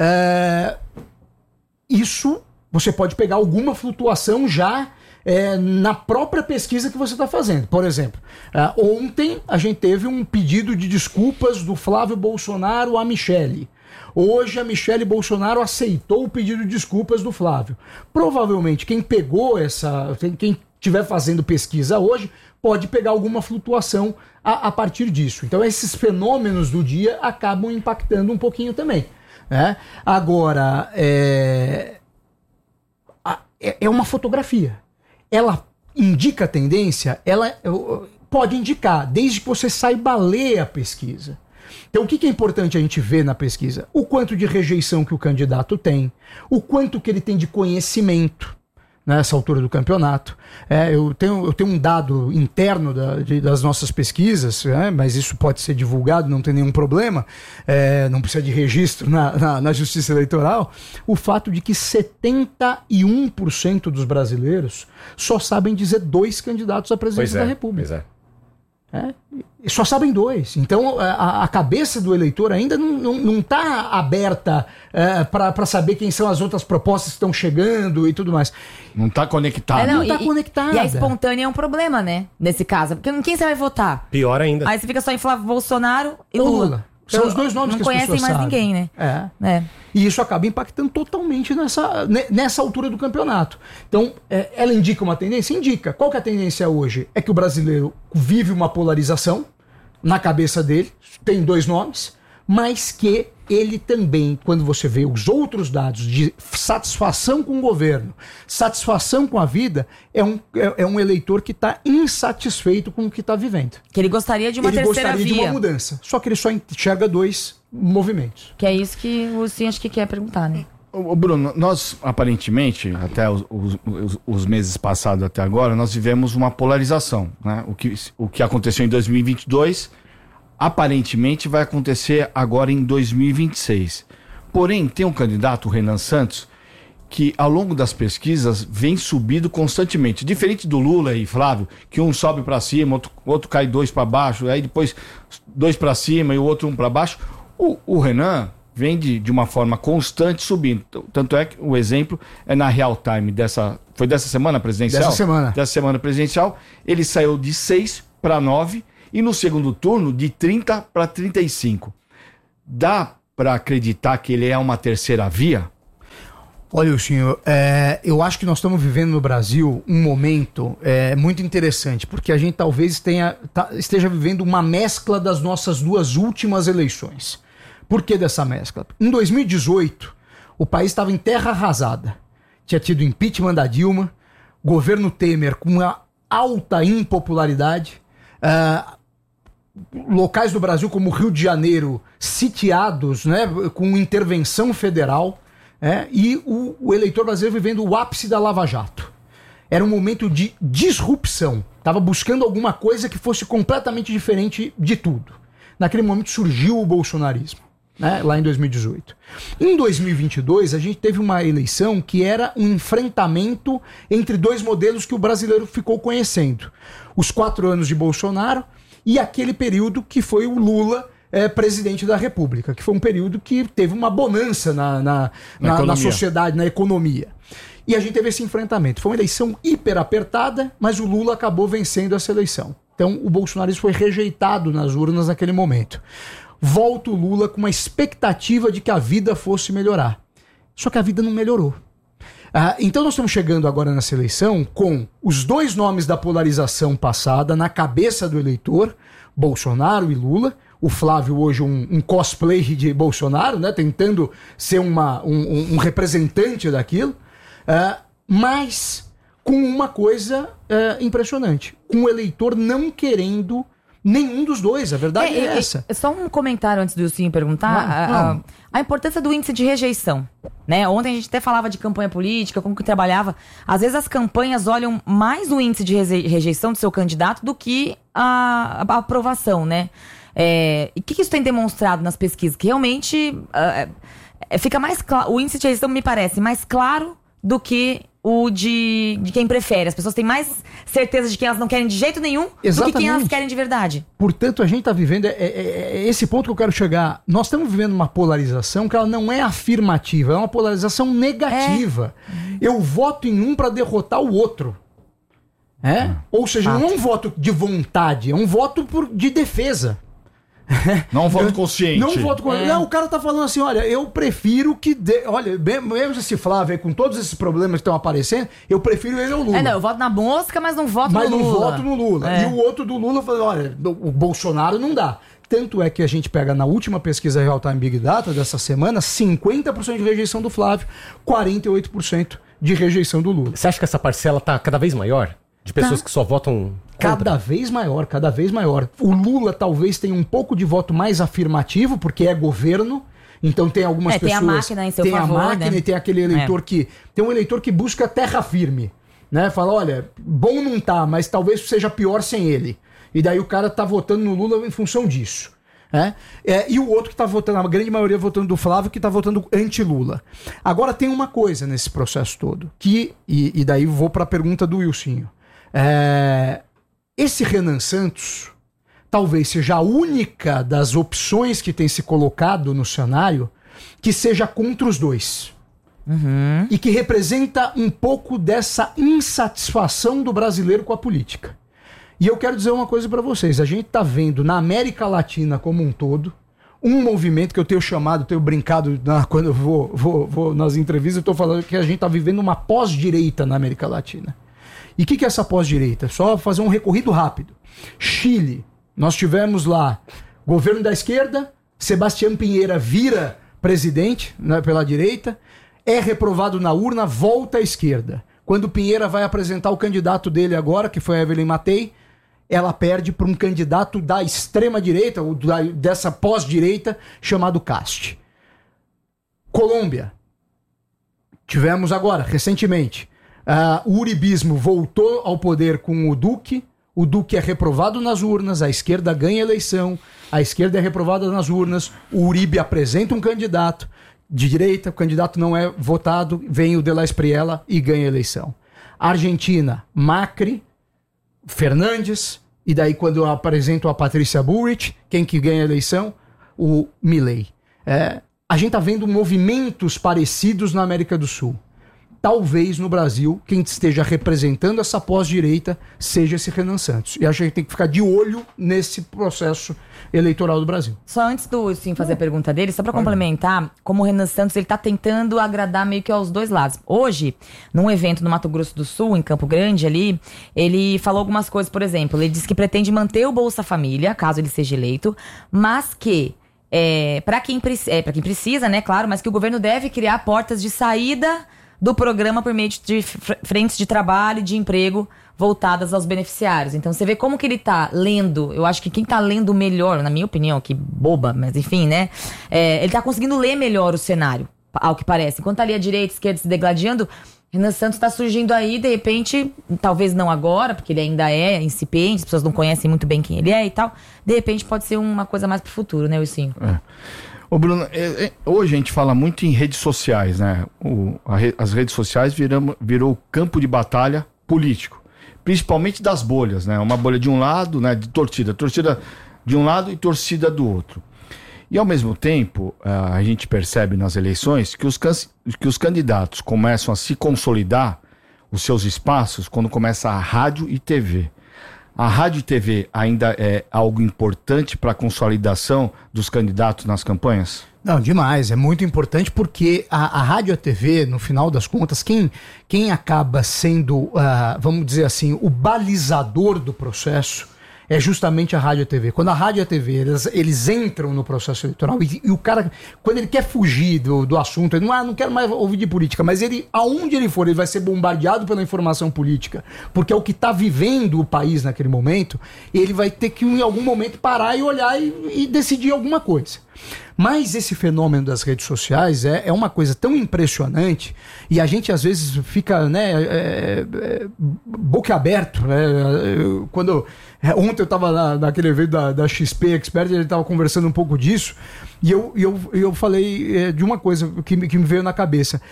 É... Isso, você pode pegar alguma flutuação já é, na própria pesquisa que você está fazendo. Por exemplo, é, ontem a gente teve um pedido de desculpas do Flávio Bolsonaro à Michele. Hoje a Michele Bolsonaro aceitou o pedido de desculpas do Flávio. Provavelmente quem pegou essa, quem estiver fazendo pesquisa hoje, pode pegar alguma flutuação a, a partir disso. Então esses fenômenos do dia acabam impactando um pouquinho também, né? Agora, é, é uma fotografia. Ela indica a tendência? Ela pode indicar, desde que você saiba ler a pesquisa. Então o que é importante a gente ver na pesquisa? O quanto de rejeição que o candidato tem, o quanto que ele tem de conhecimento nessa altura do campeonato. É, eu, tenho, eu tenho um dado interno da, de, das nossas pesquisas, é, mas isso pode ser divulgado, não tem nenhum problema, é, não precisa de registro na, na, na Justiça Eleitoral, o fato de que setenta e um por cento dos brasileiros só sabem dizer dois candidatos à presidência é, da República. Pois é. É, só sabem dois. Então a, a cabeça do eleitor ainda não está aberta é, para saber quem são as outras propostas que estão chegando e tudo mais. Não está conectado. É, não, não está e, conectada. E a espontânea é um problema, né? Nesse caso. Porque quem você vai votar? Pior ainda. Aí você fica só em Flávio Bolsonaro e Lula. Lula. São os dois nomes não que as conhecem pessoas mais sabem. ninguém, né? É. é. E isso acaba impactando totalmente nessa, nessa altura do campeonato. Então, é, ela indica uma tendência? Indica. Qual que é a tendência hoje? É que o brasileiro vive uma polarização na cabeça dele, tem dois nomes, mas que ele também, quando você vê os outros dados de satisfação com o governo, satisfação com a vida, é um, é, é um eleitor que está insatisfeito com o que está vivendo. Que ele gostaria de uma ele terceira gostaria via. de uma mudança, só que ele só enxerga dois movimentos. Que é isso que o Sim acho que quer perguntar, né? Ô, Bruno, nós aparentemente, até os, os, os meses passados até agora, nós vivemos uma polarização, né? O que, o que aconteceu em dois mil e vinte e dois, aparentemente vai acontecer agora em dois mil e vinte e seis. Porém, tem um candidato, o Renan Santos, que ao longo das pesquisas vem subindo constantemente. Diferente do Lula e Flávio, que um sobe para cima, outro, outro cai dois para baixo, aí depois dois para cima e o outro um para baixo. O, o Renan vem de, de uma forma constante subindo. Tanto é que o exemplo é na real time dessa... Foi dessa semana presidencial? Dessa semana. Dessa semana presidencial. Ele saiu de seis para nove e no segundo turno de trinta para trinta e cinco. Dá para acreditar que ele é uma terceira via? Olha, senhor, é, eu acho que nós estamos vivendo no Brasil um momento é, muito interessante, porque a gente talvez tenha, tá, esteja vivendo uma mescla das nossas duas últimas eleições. Por que dessa mescla? Em dois mil e dezoito, o país estava em terra arrasada. Tinha tido impeachment da Dilma, governo Temer com uma alta impopularidade, uh, locais do Brasil como o Rio de Janeiro sitiados, né, com intervenção federal, é, e o, o eleitor brasileiro vivendo o ápice da Lava Jato. Era um momento de disrupção. Estava buscando alguma coisa que fosse completamente diferente de tudo. Naquele momento surgiu o bolsonarismo. Né, lá em dois mil e dezoito. Em dois mil e vinte e dois, a gente teve uma eleição que era um enfrentamento entre dois modelos que o brasileiro ficou conhecendo. Os quatro anos de Bolsonaro e aquele período que foi o Lula é, presidente da República, que foi um período que teve uma bonança na, na, na, na, na sociedade, na economia. E a gente teve esse enfrentamento. Foi uma eleição hiper apertada, mas o Lula acabou vencendo essa eleição. Então o bolsonarismo foi rejeitado nas urnas naquele momento. Volta o Lula com uma expectativa de que a vida fosse melhorar. Só que a vida não melhorou. Ah, então nós estamos chegando agora nessa eleição com os dois nomes da polarização passada na cabeça do eleitor, Bolsonaro e Lula. O Flávio hoje um, um cosplay de Bolsonaro, né, tentando ser uma, um, um representante daquilo, ah, mas com uma coisa ah, impressionante, com o eleitor não querendo nenhum dos dois, a verdade é, é essa. É, só um comentário antes do Sim perguntar. Não, a, não. A, a importância do índice de rejeição. Né? Ontem a gente até falava de campanha política, como que trabalhava. Às vezes as campanhas olham mais o índice de rejeição do seu candidato do que a, a aprovação, né? É, e o que, que isso tem demonstrado nas pesquisas? Que realmente uh, é, fica mais claro. O índice de rejeição me parece mais claro do que o de, de quem prefere. As pessoas têm mais certeza de que elas não querem de jeito nenhum Exatamente. do que quem elas querem de verdade. Portanto, a gente está vivendo, é, é, é esse ponto que eu quero chegar. Nós estamos vivendo uma polarização que ela não é afirmativa, é uma polarização negativa. É. Eu voto em um para derrotar o outro. É? Hum. Ou seja, não é um voto de vontade, é um voto por, de defesa. Não um voto consciente. Não um voto consciente. É. Não, o cara tá falando assim, olha, eu prefiro que... De... Olha, mesmo esse Flávio aí, com todos esses problemas que estão aparecendo, eu prefiro ele ao Lula. É, não, eu voto na mosca, mas não voto mas no Lula. Mas não voto no Lula. É. E o outro do Lula falou, olha, o Bolsonaro não dá. Tanto é que a gente pega na última pesquisa Real Time Big Data dessa semana, cinquenta por cento de rejeição do Flávio, quarenta e oito por cento de rejeição do Lula. Você acha que essa parcela tá cada vez maior? De pessoas tá. que só votam... Cada vez maior, cada vez maior. O Lula talvez tenha um pouco de voto mais afirmativo, porque é governo. Então tem algumas é, pessoas... Tem a máquina em seu tem favor, a máquina, né? E tem aquele eleitor é. que... Tem um eleitor que busca terra firme. Né? Fala, olha, bom não tá, mas talvez seja pior sem ele. E daí o cara tá votando no Lula em função disso. É? É, e o outro que tá votando, a grande maioria votando do Flávio, que tá votando anti-Lula. Agora tem uma coisa nesse processo todo, que, e, e daí vou pra pergunta do Wilsinho. É... Esse Renan Santos talvez seja a única das opções que tem se colocado no cenário que seja contra os dois. Uhum. E que representa um pouco dessa insatisfação do brasileiro com a política. E eu quero dizer uma coisa para vocês. A gente tá vendo na América Latina como um todo um movimento que eu tenho chamado, tenho brincado na, quando eu vou, vou, vou nas entrevistas, eu tô falando que a gente tá vivendo uma pós-direita na América Latina. E o que, que é essa pós-direita? Só fazer um recorrido rápido. Chile, nós tivemos lá governo da esquerda, Sebastián Pinheira vira presidente, né, pela direita, é reprovado na urna, volta à esquerda. Quando o Pinheira vai apresentar o candidato dele agora, que foi a Evelyn Matei, ela perde para um candidato da extrema-direita, ou da, dessa pós-direita, chamado Cast. Colômbia. Tivemos agora, recentemente, uh, o uribismo voltou ao poder com o Duque, o Duque é reprovado nas urnas, a esquerda ganha a eleição, a esquerda é reprovada nas urnas, o Uribe apresenta um candidato de direita, o candidato não é votado, vem o De La Espriella e ganha a eleição. Argentina, Macri, Fernandes, e daí quando eu apresento a Patrícia Bullrich, quem que ganha a eleição? O Milei. É, a gente tá vendo movimentos parecidos na América do Sul. Talvez no Brasil, quem esteja representando essa pós-direita seja esse Renan Santos. E acho que a gente tem que ficar de olho nesse processo eleitoral do Brasil. Só antes do sim fazer a pergunta dele, só para complementar, como o Renan Santos ele tá tentando agradar meio que aos dois lados. Hoje, num evento no Mato Grosso do Sul, em Campo Grande ali, ele falou algumas coisas, por exemplo, ele disse que pretende manter o Bolsa Família, caso ele seja eleito, mas que é, para quem, é, para quem precisa, né, claro, mas que o governo deve criar portas de saída do programa por meio de frentes de trabalho e de emprego voltadas aos beneficiários. Então você vê como que ele tá lendo, eu acho que quem tá lendo melhor, na minha opinião, que boba, mas enfim, né, é, ele tá conseguindo ler melhor o cenário, ao que parece. Enquanto ali a direita e a esquerda se degladiando, Renan Santos tá surgindo aí, de repente, talvez não agora, porque ele ainda é incipiente, as pessoas não conhecem muito bem quem ele é e tal, de repente pode ser uma coisa mais pro futuro, né, Wilson? É. Ô Bruno, é, é, hoje a gente fala muito em redes sociais, né? O, a re, as redes sociais viram, virou campo de batalha político, principalmente das bolhas, né? Uma bolha de um lado, né? De torcida, torcida de um lado e torcida do outro. E ao mesmo tempo, a gente percebe nas eleições que os, que os candidatos começam a se consolidar os seus espaços quando começa a rádio e T V. A rádio e T V ainda é algo importante para a consolidação dos candidatos nas campanhas? Não, demais. É muito importante porque a, a rádio e a T V, no final das contas, quem, quem acaba sendo, uh, vamos dizer assim, o balizador do processo é justamente a rádio e a T V. Quando a rádio e a T V, eles, eles entram no processo eleitoral e, e o cara, quando ele quer fugir do, do assunto, ele não, ah, não quero mais ouvir de política, mas ele, aonde ele for, ele vai ser bombardeado pela informação política, porque é o que está vivendo o país naquele momento, ele vai ter que em algum momento parar e olhar e, e decidir alguma coisa. Mas esse fenômeno das redes sociais é, é uma coisa tão impressionante e a gente às vezes fica, né, é, é, boca aberto, né? Quando, ontem eu estava na, naquele evento da, da X P Expert, ele estava conversando um pouco disso e eu, eu, eu falei é, de uma coisa que, que me veio na cabeça.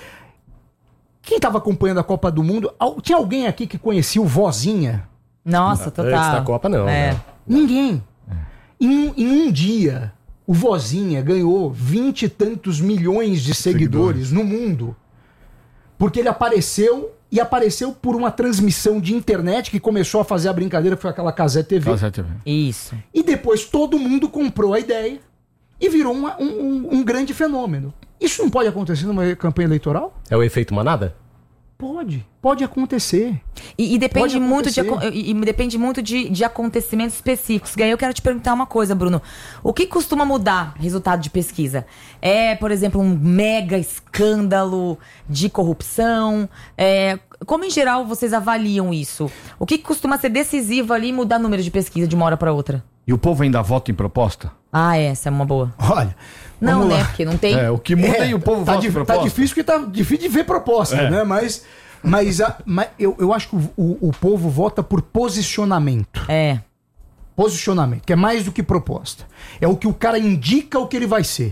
Quem estava acompanhando a Copa do Mundo, tinha alguém aqui que conhecia o Vozinha? Nossa, total. Antes da Copa não. É. Né? Ninguém. Em, em um dia... O Vozinha ganhou vinte e tantos milhões de seguidores, seguidores no mundo. Porque ele apareceu e apareceu por uma transmissão de internet que começou a fazer a brincadeira, que foi aquela Cazé T V. Cazé T V. Isso. E depois todo mundo comprou a ideia e virou uma, um, um grande fenômeno. Isso não pode acontecer numa campanha eleitoral? É o efeito manada? Pode, pode acontecer. E, e depende pode muito, de, acontecer. e, e depende muito de, de acontecimentos específicos. E aí eu quero te perguntar uma coisa, Bruno. O que costuma mudar resultado de pesquisa? É, por exemplo, um mega escândalo de corrupção? É, como, em geral, vocês avaliam isso? O que costuma ser decisivo ali e mudar número de pesquisa de uma hora para outra? E o povo ainda vota em proposta? Ah, essa é uma boa. Olha... Não, Vamos né? lá. Porque não tem... É, o que muda É, e o povo tá vota di- em proposta. Tá difícil porque tá difícil de ver proposta, É. né? Mas, mas, a, mas eu, eu acho que o, o, o povo vota por posicionamento. É. Posicionamento, que é mais do que proposta. É o que o cara indica o que ele vai ser.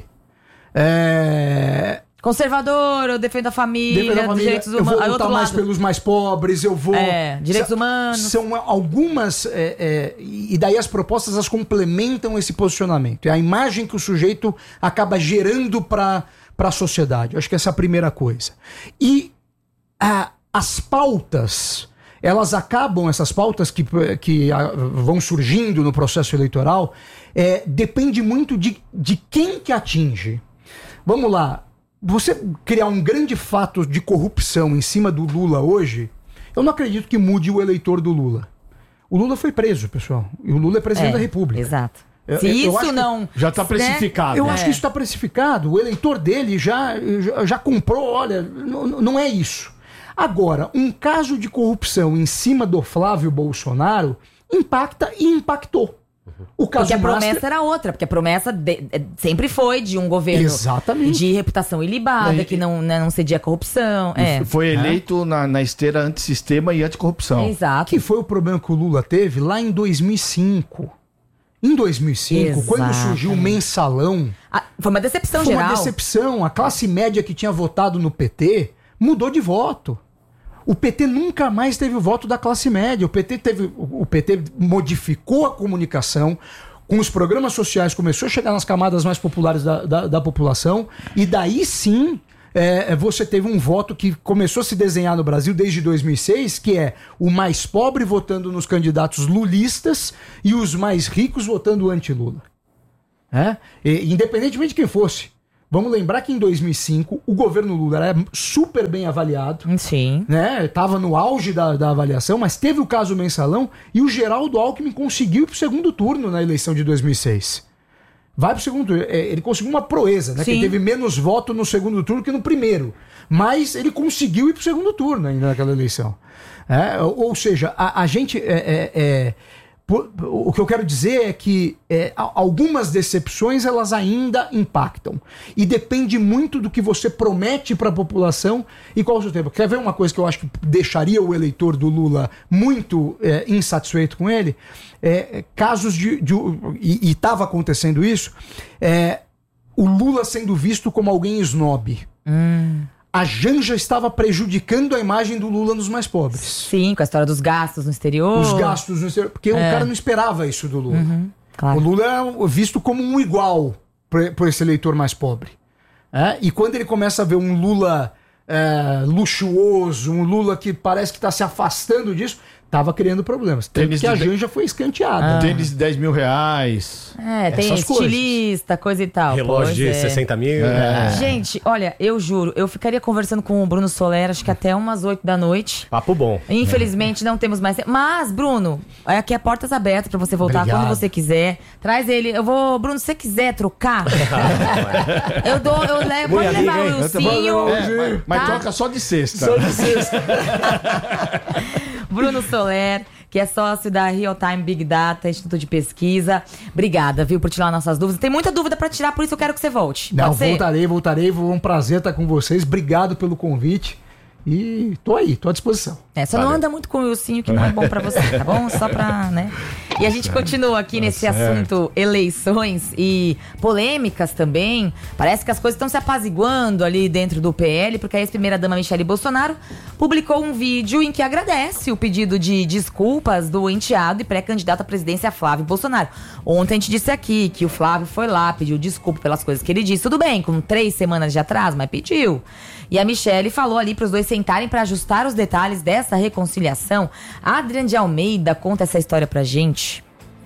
É... Conservador, eu defendo a família, Defendo a família, direitos eu humanos. vou Aí, lutar outro mais lado. pelos mais pobres, eu vou... É, direitos Sa- humanos. São algumas... é, é, e daí as propostas, elas complementam esse posicionamento. É a imagem que o sujeito acaba gerando para a sociedade. Eu acho que essa é a primeira coisa. E a, as pautas... Elas acabam, essas pautas que, que a, vão surgindo no processo eleitoral, é, depende muito de, de quem que atinge. Vamos lá. Você criar um grande fato de corrupção em cima do Lula hoje, eu não acredito que mude o eleitor do Lula. O Lula foi preso, pessoal. E o Lula é presidente É, da República. Exato. Se eu, isso eu não... Já está precificado. Né? Eu é. acho que isso está precificado. O eleitor dele já, já, já comprou, olha, não, não é isso. Agora, um caso de corrupção em cima do Flávio Bolsonaro impacta e impactou. O caso porque a Master... promessa era outra, porque a promessa de, sempre foi de um governo Exatamente. de reputação ilibada, É, que não, né, não cedia a corrupção. É. Foi eleito é. na, na esteira antissistema e anticorrupção. É, exato. Que foi o problema que o Lula teve lá em dois mil e cinco. Em dois mil e cinco, Exatamente. Quando surgiu o mensalão... Ah, foi uma decepção foi geral. Foi uma decepção. A classe média que tinha votado no P T mudou de voto. O P T nunca mais teve o voto da classe média. O P T teve, o P T modificou a comunicação, com os programas sociais começou a chegar nas camadas mais populares da, da, da população, e daí sim é, você teve um voto que começou a se desenhar no Brasil desde dois mil e seis, que é o mais pobre votando nos candidatos lulistas e os mais ricos votando anti-Lula. É? E, independentemente de quem fosse. Vamos lembrar que em dois mil e cinco o governo Lula era super bem avaliado. Sim. Né? Tava no auge da, da avaliação, mas teve o caso mensalão e o Geraldo Alckmin conseguiu ir pro segundo turno na eleição de dois mil e seis. Vai pro segundo turno. Ele conseguiu uma proeza, né? Que ele teve menos voto no segundo turno que no primeiro. Mas ele conseguiu ir pro segundo turno ainda naquela eleição. É? Ou seja, a, a gente... É, é, é, o que eu quero dizer é que é, algumas decepções elas ainda impactam e depende muito do que você promete para a população e qual o seu tempo. Quer ver uma coisa que eu acho que deixaria o eleitor do Lula muito é, insatisfeito com ele? É, casos de, de e estava acontecendo isso, é, o Lula sendo visto como alguém snob. Hum. A Janja estava prejudicando a imagem do Lula nos mais pobres. Sim, com a história dos gastos no exterior. Os gastos no exterior. Porque é. o cara não esperava isso do Lula. Uhum, claro. O Lula era visto como um igual por esse eleitor mais pobre. É? E quando ele começa a ver um Lula é, luxuoso, um Lula que parece que está se afastando disso, estava criando problemas. Tênis que a Janja foi escanteada. Ah. Tênis de dez mil reais. É, tem estilista, coisa e tal. Relógio pois de é. sessenta mil. É. Gente, olha, eu juro, eu ficaria conversando com o Bruno Soler, acho que até umas oito da noite. Papo bom. Infelizmente, não temos mais tempo. Mas, Bruno, aqui é portas abertas pra você voltar Obrigado. Quando você quiser. Traz ele. Eu vou, Bruno, se você quiser trocar, eu dou, eu levo, pode levar o Wilsinho. É, mas, mas tá? troca só de sexta. Só de sexta. Bruno Soler, que é sócio da Real Time Big Data, Instituto de Pesquisa. Obrigada, viu, por tirar nossas dúvidas. Tem muita dúvida pra tirar, por isso eu quero que você volte. Não, Pode ser? voltarei, voltarei. Foi um prazer estar com vocês. Obrigado pelo convite. E tô aí, tô à disposição. É, só Valeu. Não anda muito com o Wilsinho, que não é bom pra você, tá bom? Só pra, né? E a gente continua aqui tá nesse certo. assunto eleições e polêmicas também. Parece que as coisas estão se apaziguando ali dentro do P L, porque a ex-primeira-dama Michele Bolsonaro publicou um vídeo em que agradece o pedido de desculpas do enteado e pré-candidato à presidência Flávio Bolsonaro. Ontem a gente disse aqui que o Flávio foi lá, pediu desculpa pelas coisas que ele disse. Tudo bem, com três semanas de atraso, mas pediu. E a Michele falou ali para os dois sentarem para ajustar os detalhes dessa reconciliação. A Adriane de Almeida conta essa história pra gente.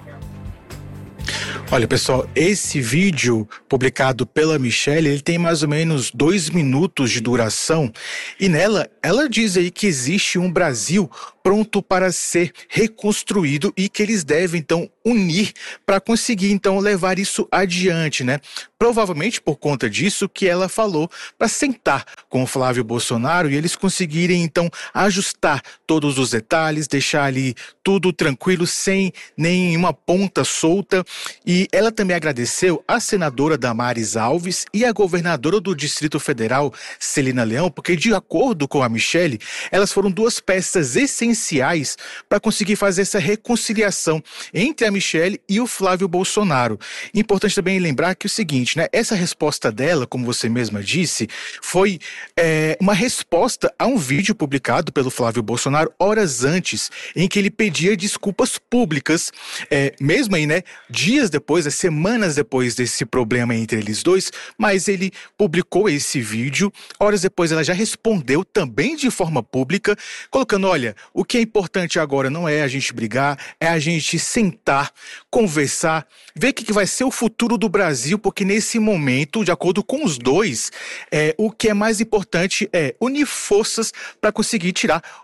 Olha, pessoal, esse vídeo publicado pela Michele, ele tem mais ou menos dois minutos de duração e nela ela diz aí que existe um Brasil pronto para ser reconstruído e que eles devem então unir para conseguir então levar isso adiante, né? Provavelmente por conta disso que ela falou para sentar com o Flávio Bolsonaro e eles conseguirem então ajustar todos os detalhes, deixar ali tudo tranquilo, sem nenhuma ponta solta. E ela também agradeceu a senadora Damares Alves e a governadora do Distrito Federal, Celina Leão, porque de acordo com a Michele, elas foram duas peças essenciais para conseguir fazer essa reconciliação entre a Michele e o Flávio Bolsonaro. Importante também lembrar que é o seguinte, né? Essa resposta dela, como você mesma disse, foi é, uma resposta a um vídeo publicado pelo Flávio Bolsonaro horas antes, em que ele pedia desculpas públicas, é, mesmo aí, né? Dias depois, semanas depois desse problema entre eles dois, mas ele publicou esse vídeo. Horas depois ela já respondeu também de forma pública, colocando, olha, o que é importante agora não é a gente brigar, é a gente sentar, conversar, ver o que vai ser o futuro do Brasil, porque nesse momento, de acordo com os dois, é, o que é mais importante é unir forças para conseguir tirar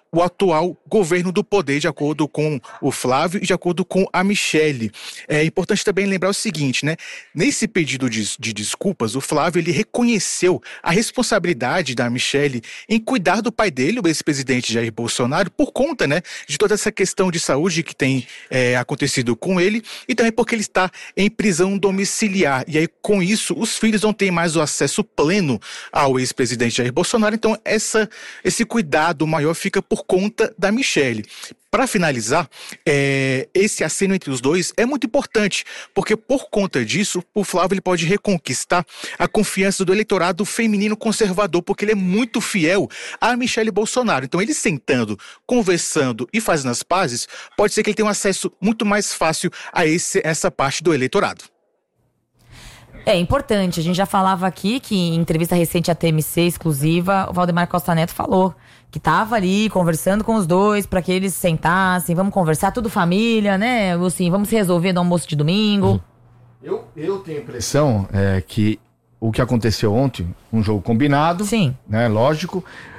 o atual governo do poder, de acordo com o Flávio e de acordo com a Michelle. É importante também lembrar o seguinte, né? Nesse pedido de, de desculpas, o Flávio ele reconheceu a responsabilidade da Michelle em cuidar do pai dele, o ex-presidente Jair Bolsonaro, por conta, né, de toda essa questão de saúde que tem é, acontecido com ele, e também porque ele está em prisão domiciliar. E aí, com isso, os filhos não têm mais o acesso pleno ao ex-presidente Jair Bolsonaro. Então, essa, esse cuidado maior fica por conta da Michelle. Para finalizar, é, esse aceno entre os dois é muito importante, porque por conta disso, o Flávio ele pode reconquistar a confiança do eleitorado feminino conservador, porque ele é muito fiel a Michelle Bolsonaro. Então, ele sentando, conversando e fazendo as pazes, pode ser que ele tenha um acesso muito mais fácil a esse, essa parte do eleitorado. É importante, a gente já falava aqui que em entrevista recente à T M C exclusiva, o Valdemar Costa Neto falou que tava ali conversando com os dois para que eles sentassem, vamos conversar, tudo família, né? Assim, vamos se resolver no almoço de domingo. Eu, eu tenho a impressão é, que o que aconteceu ontem, um jogo combinado, sim, né? Lógico,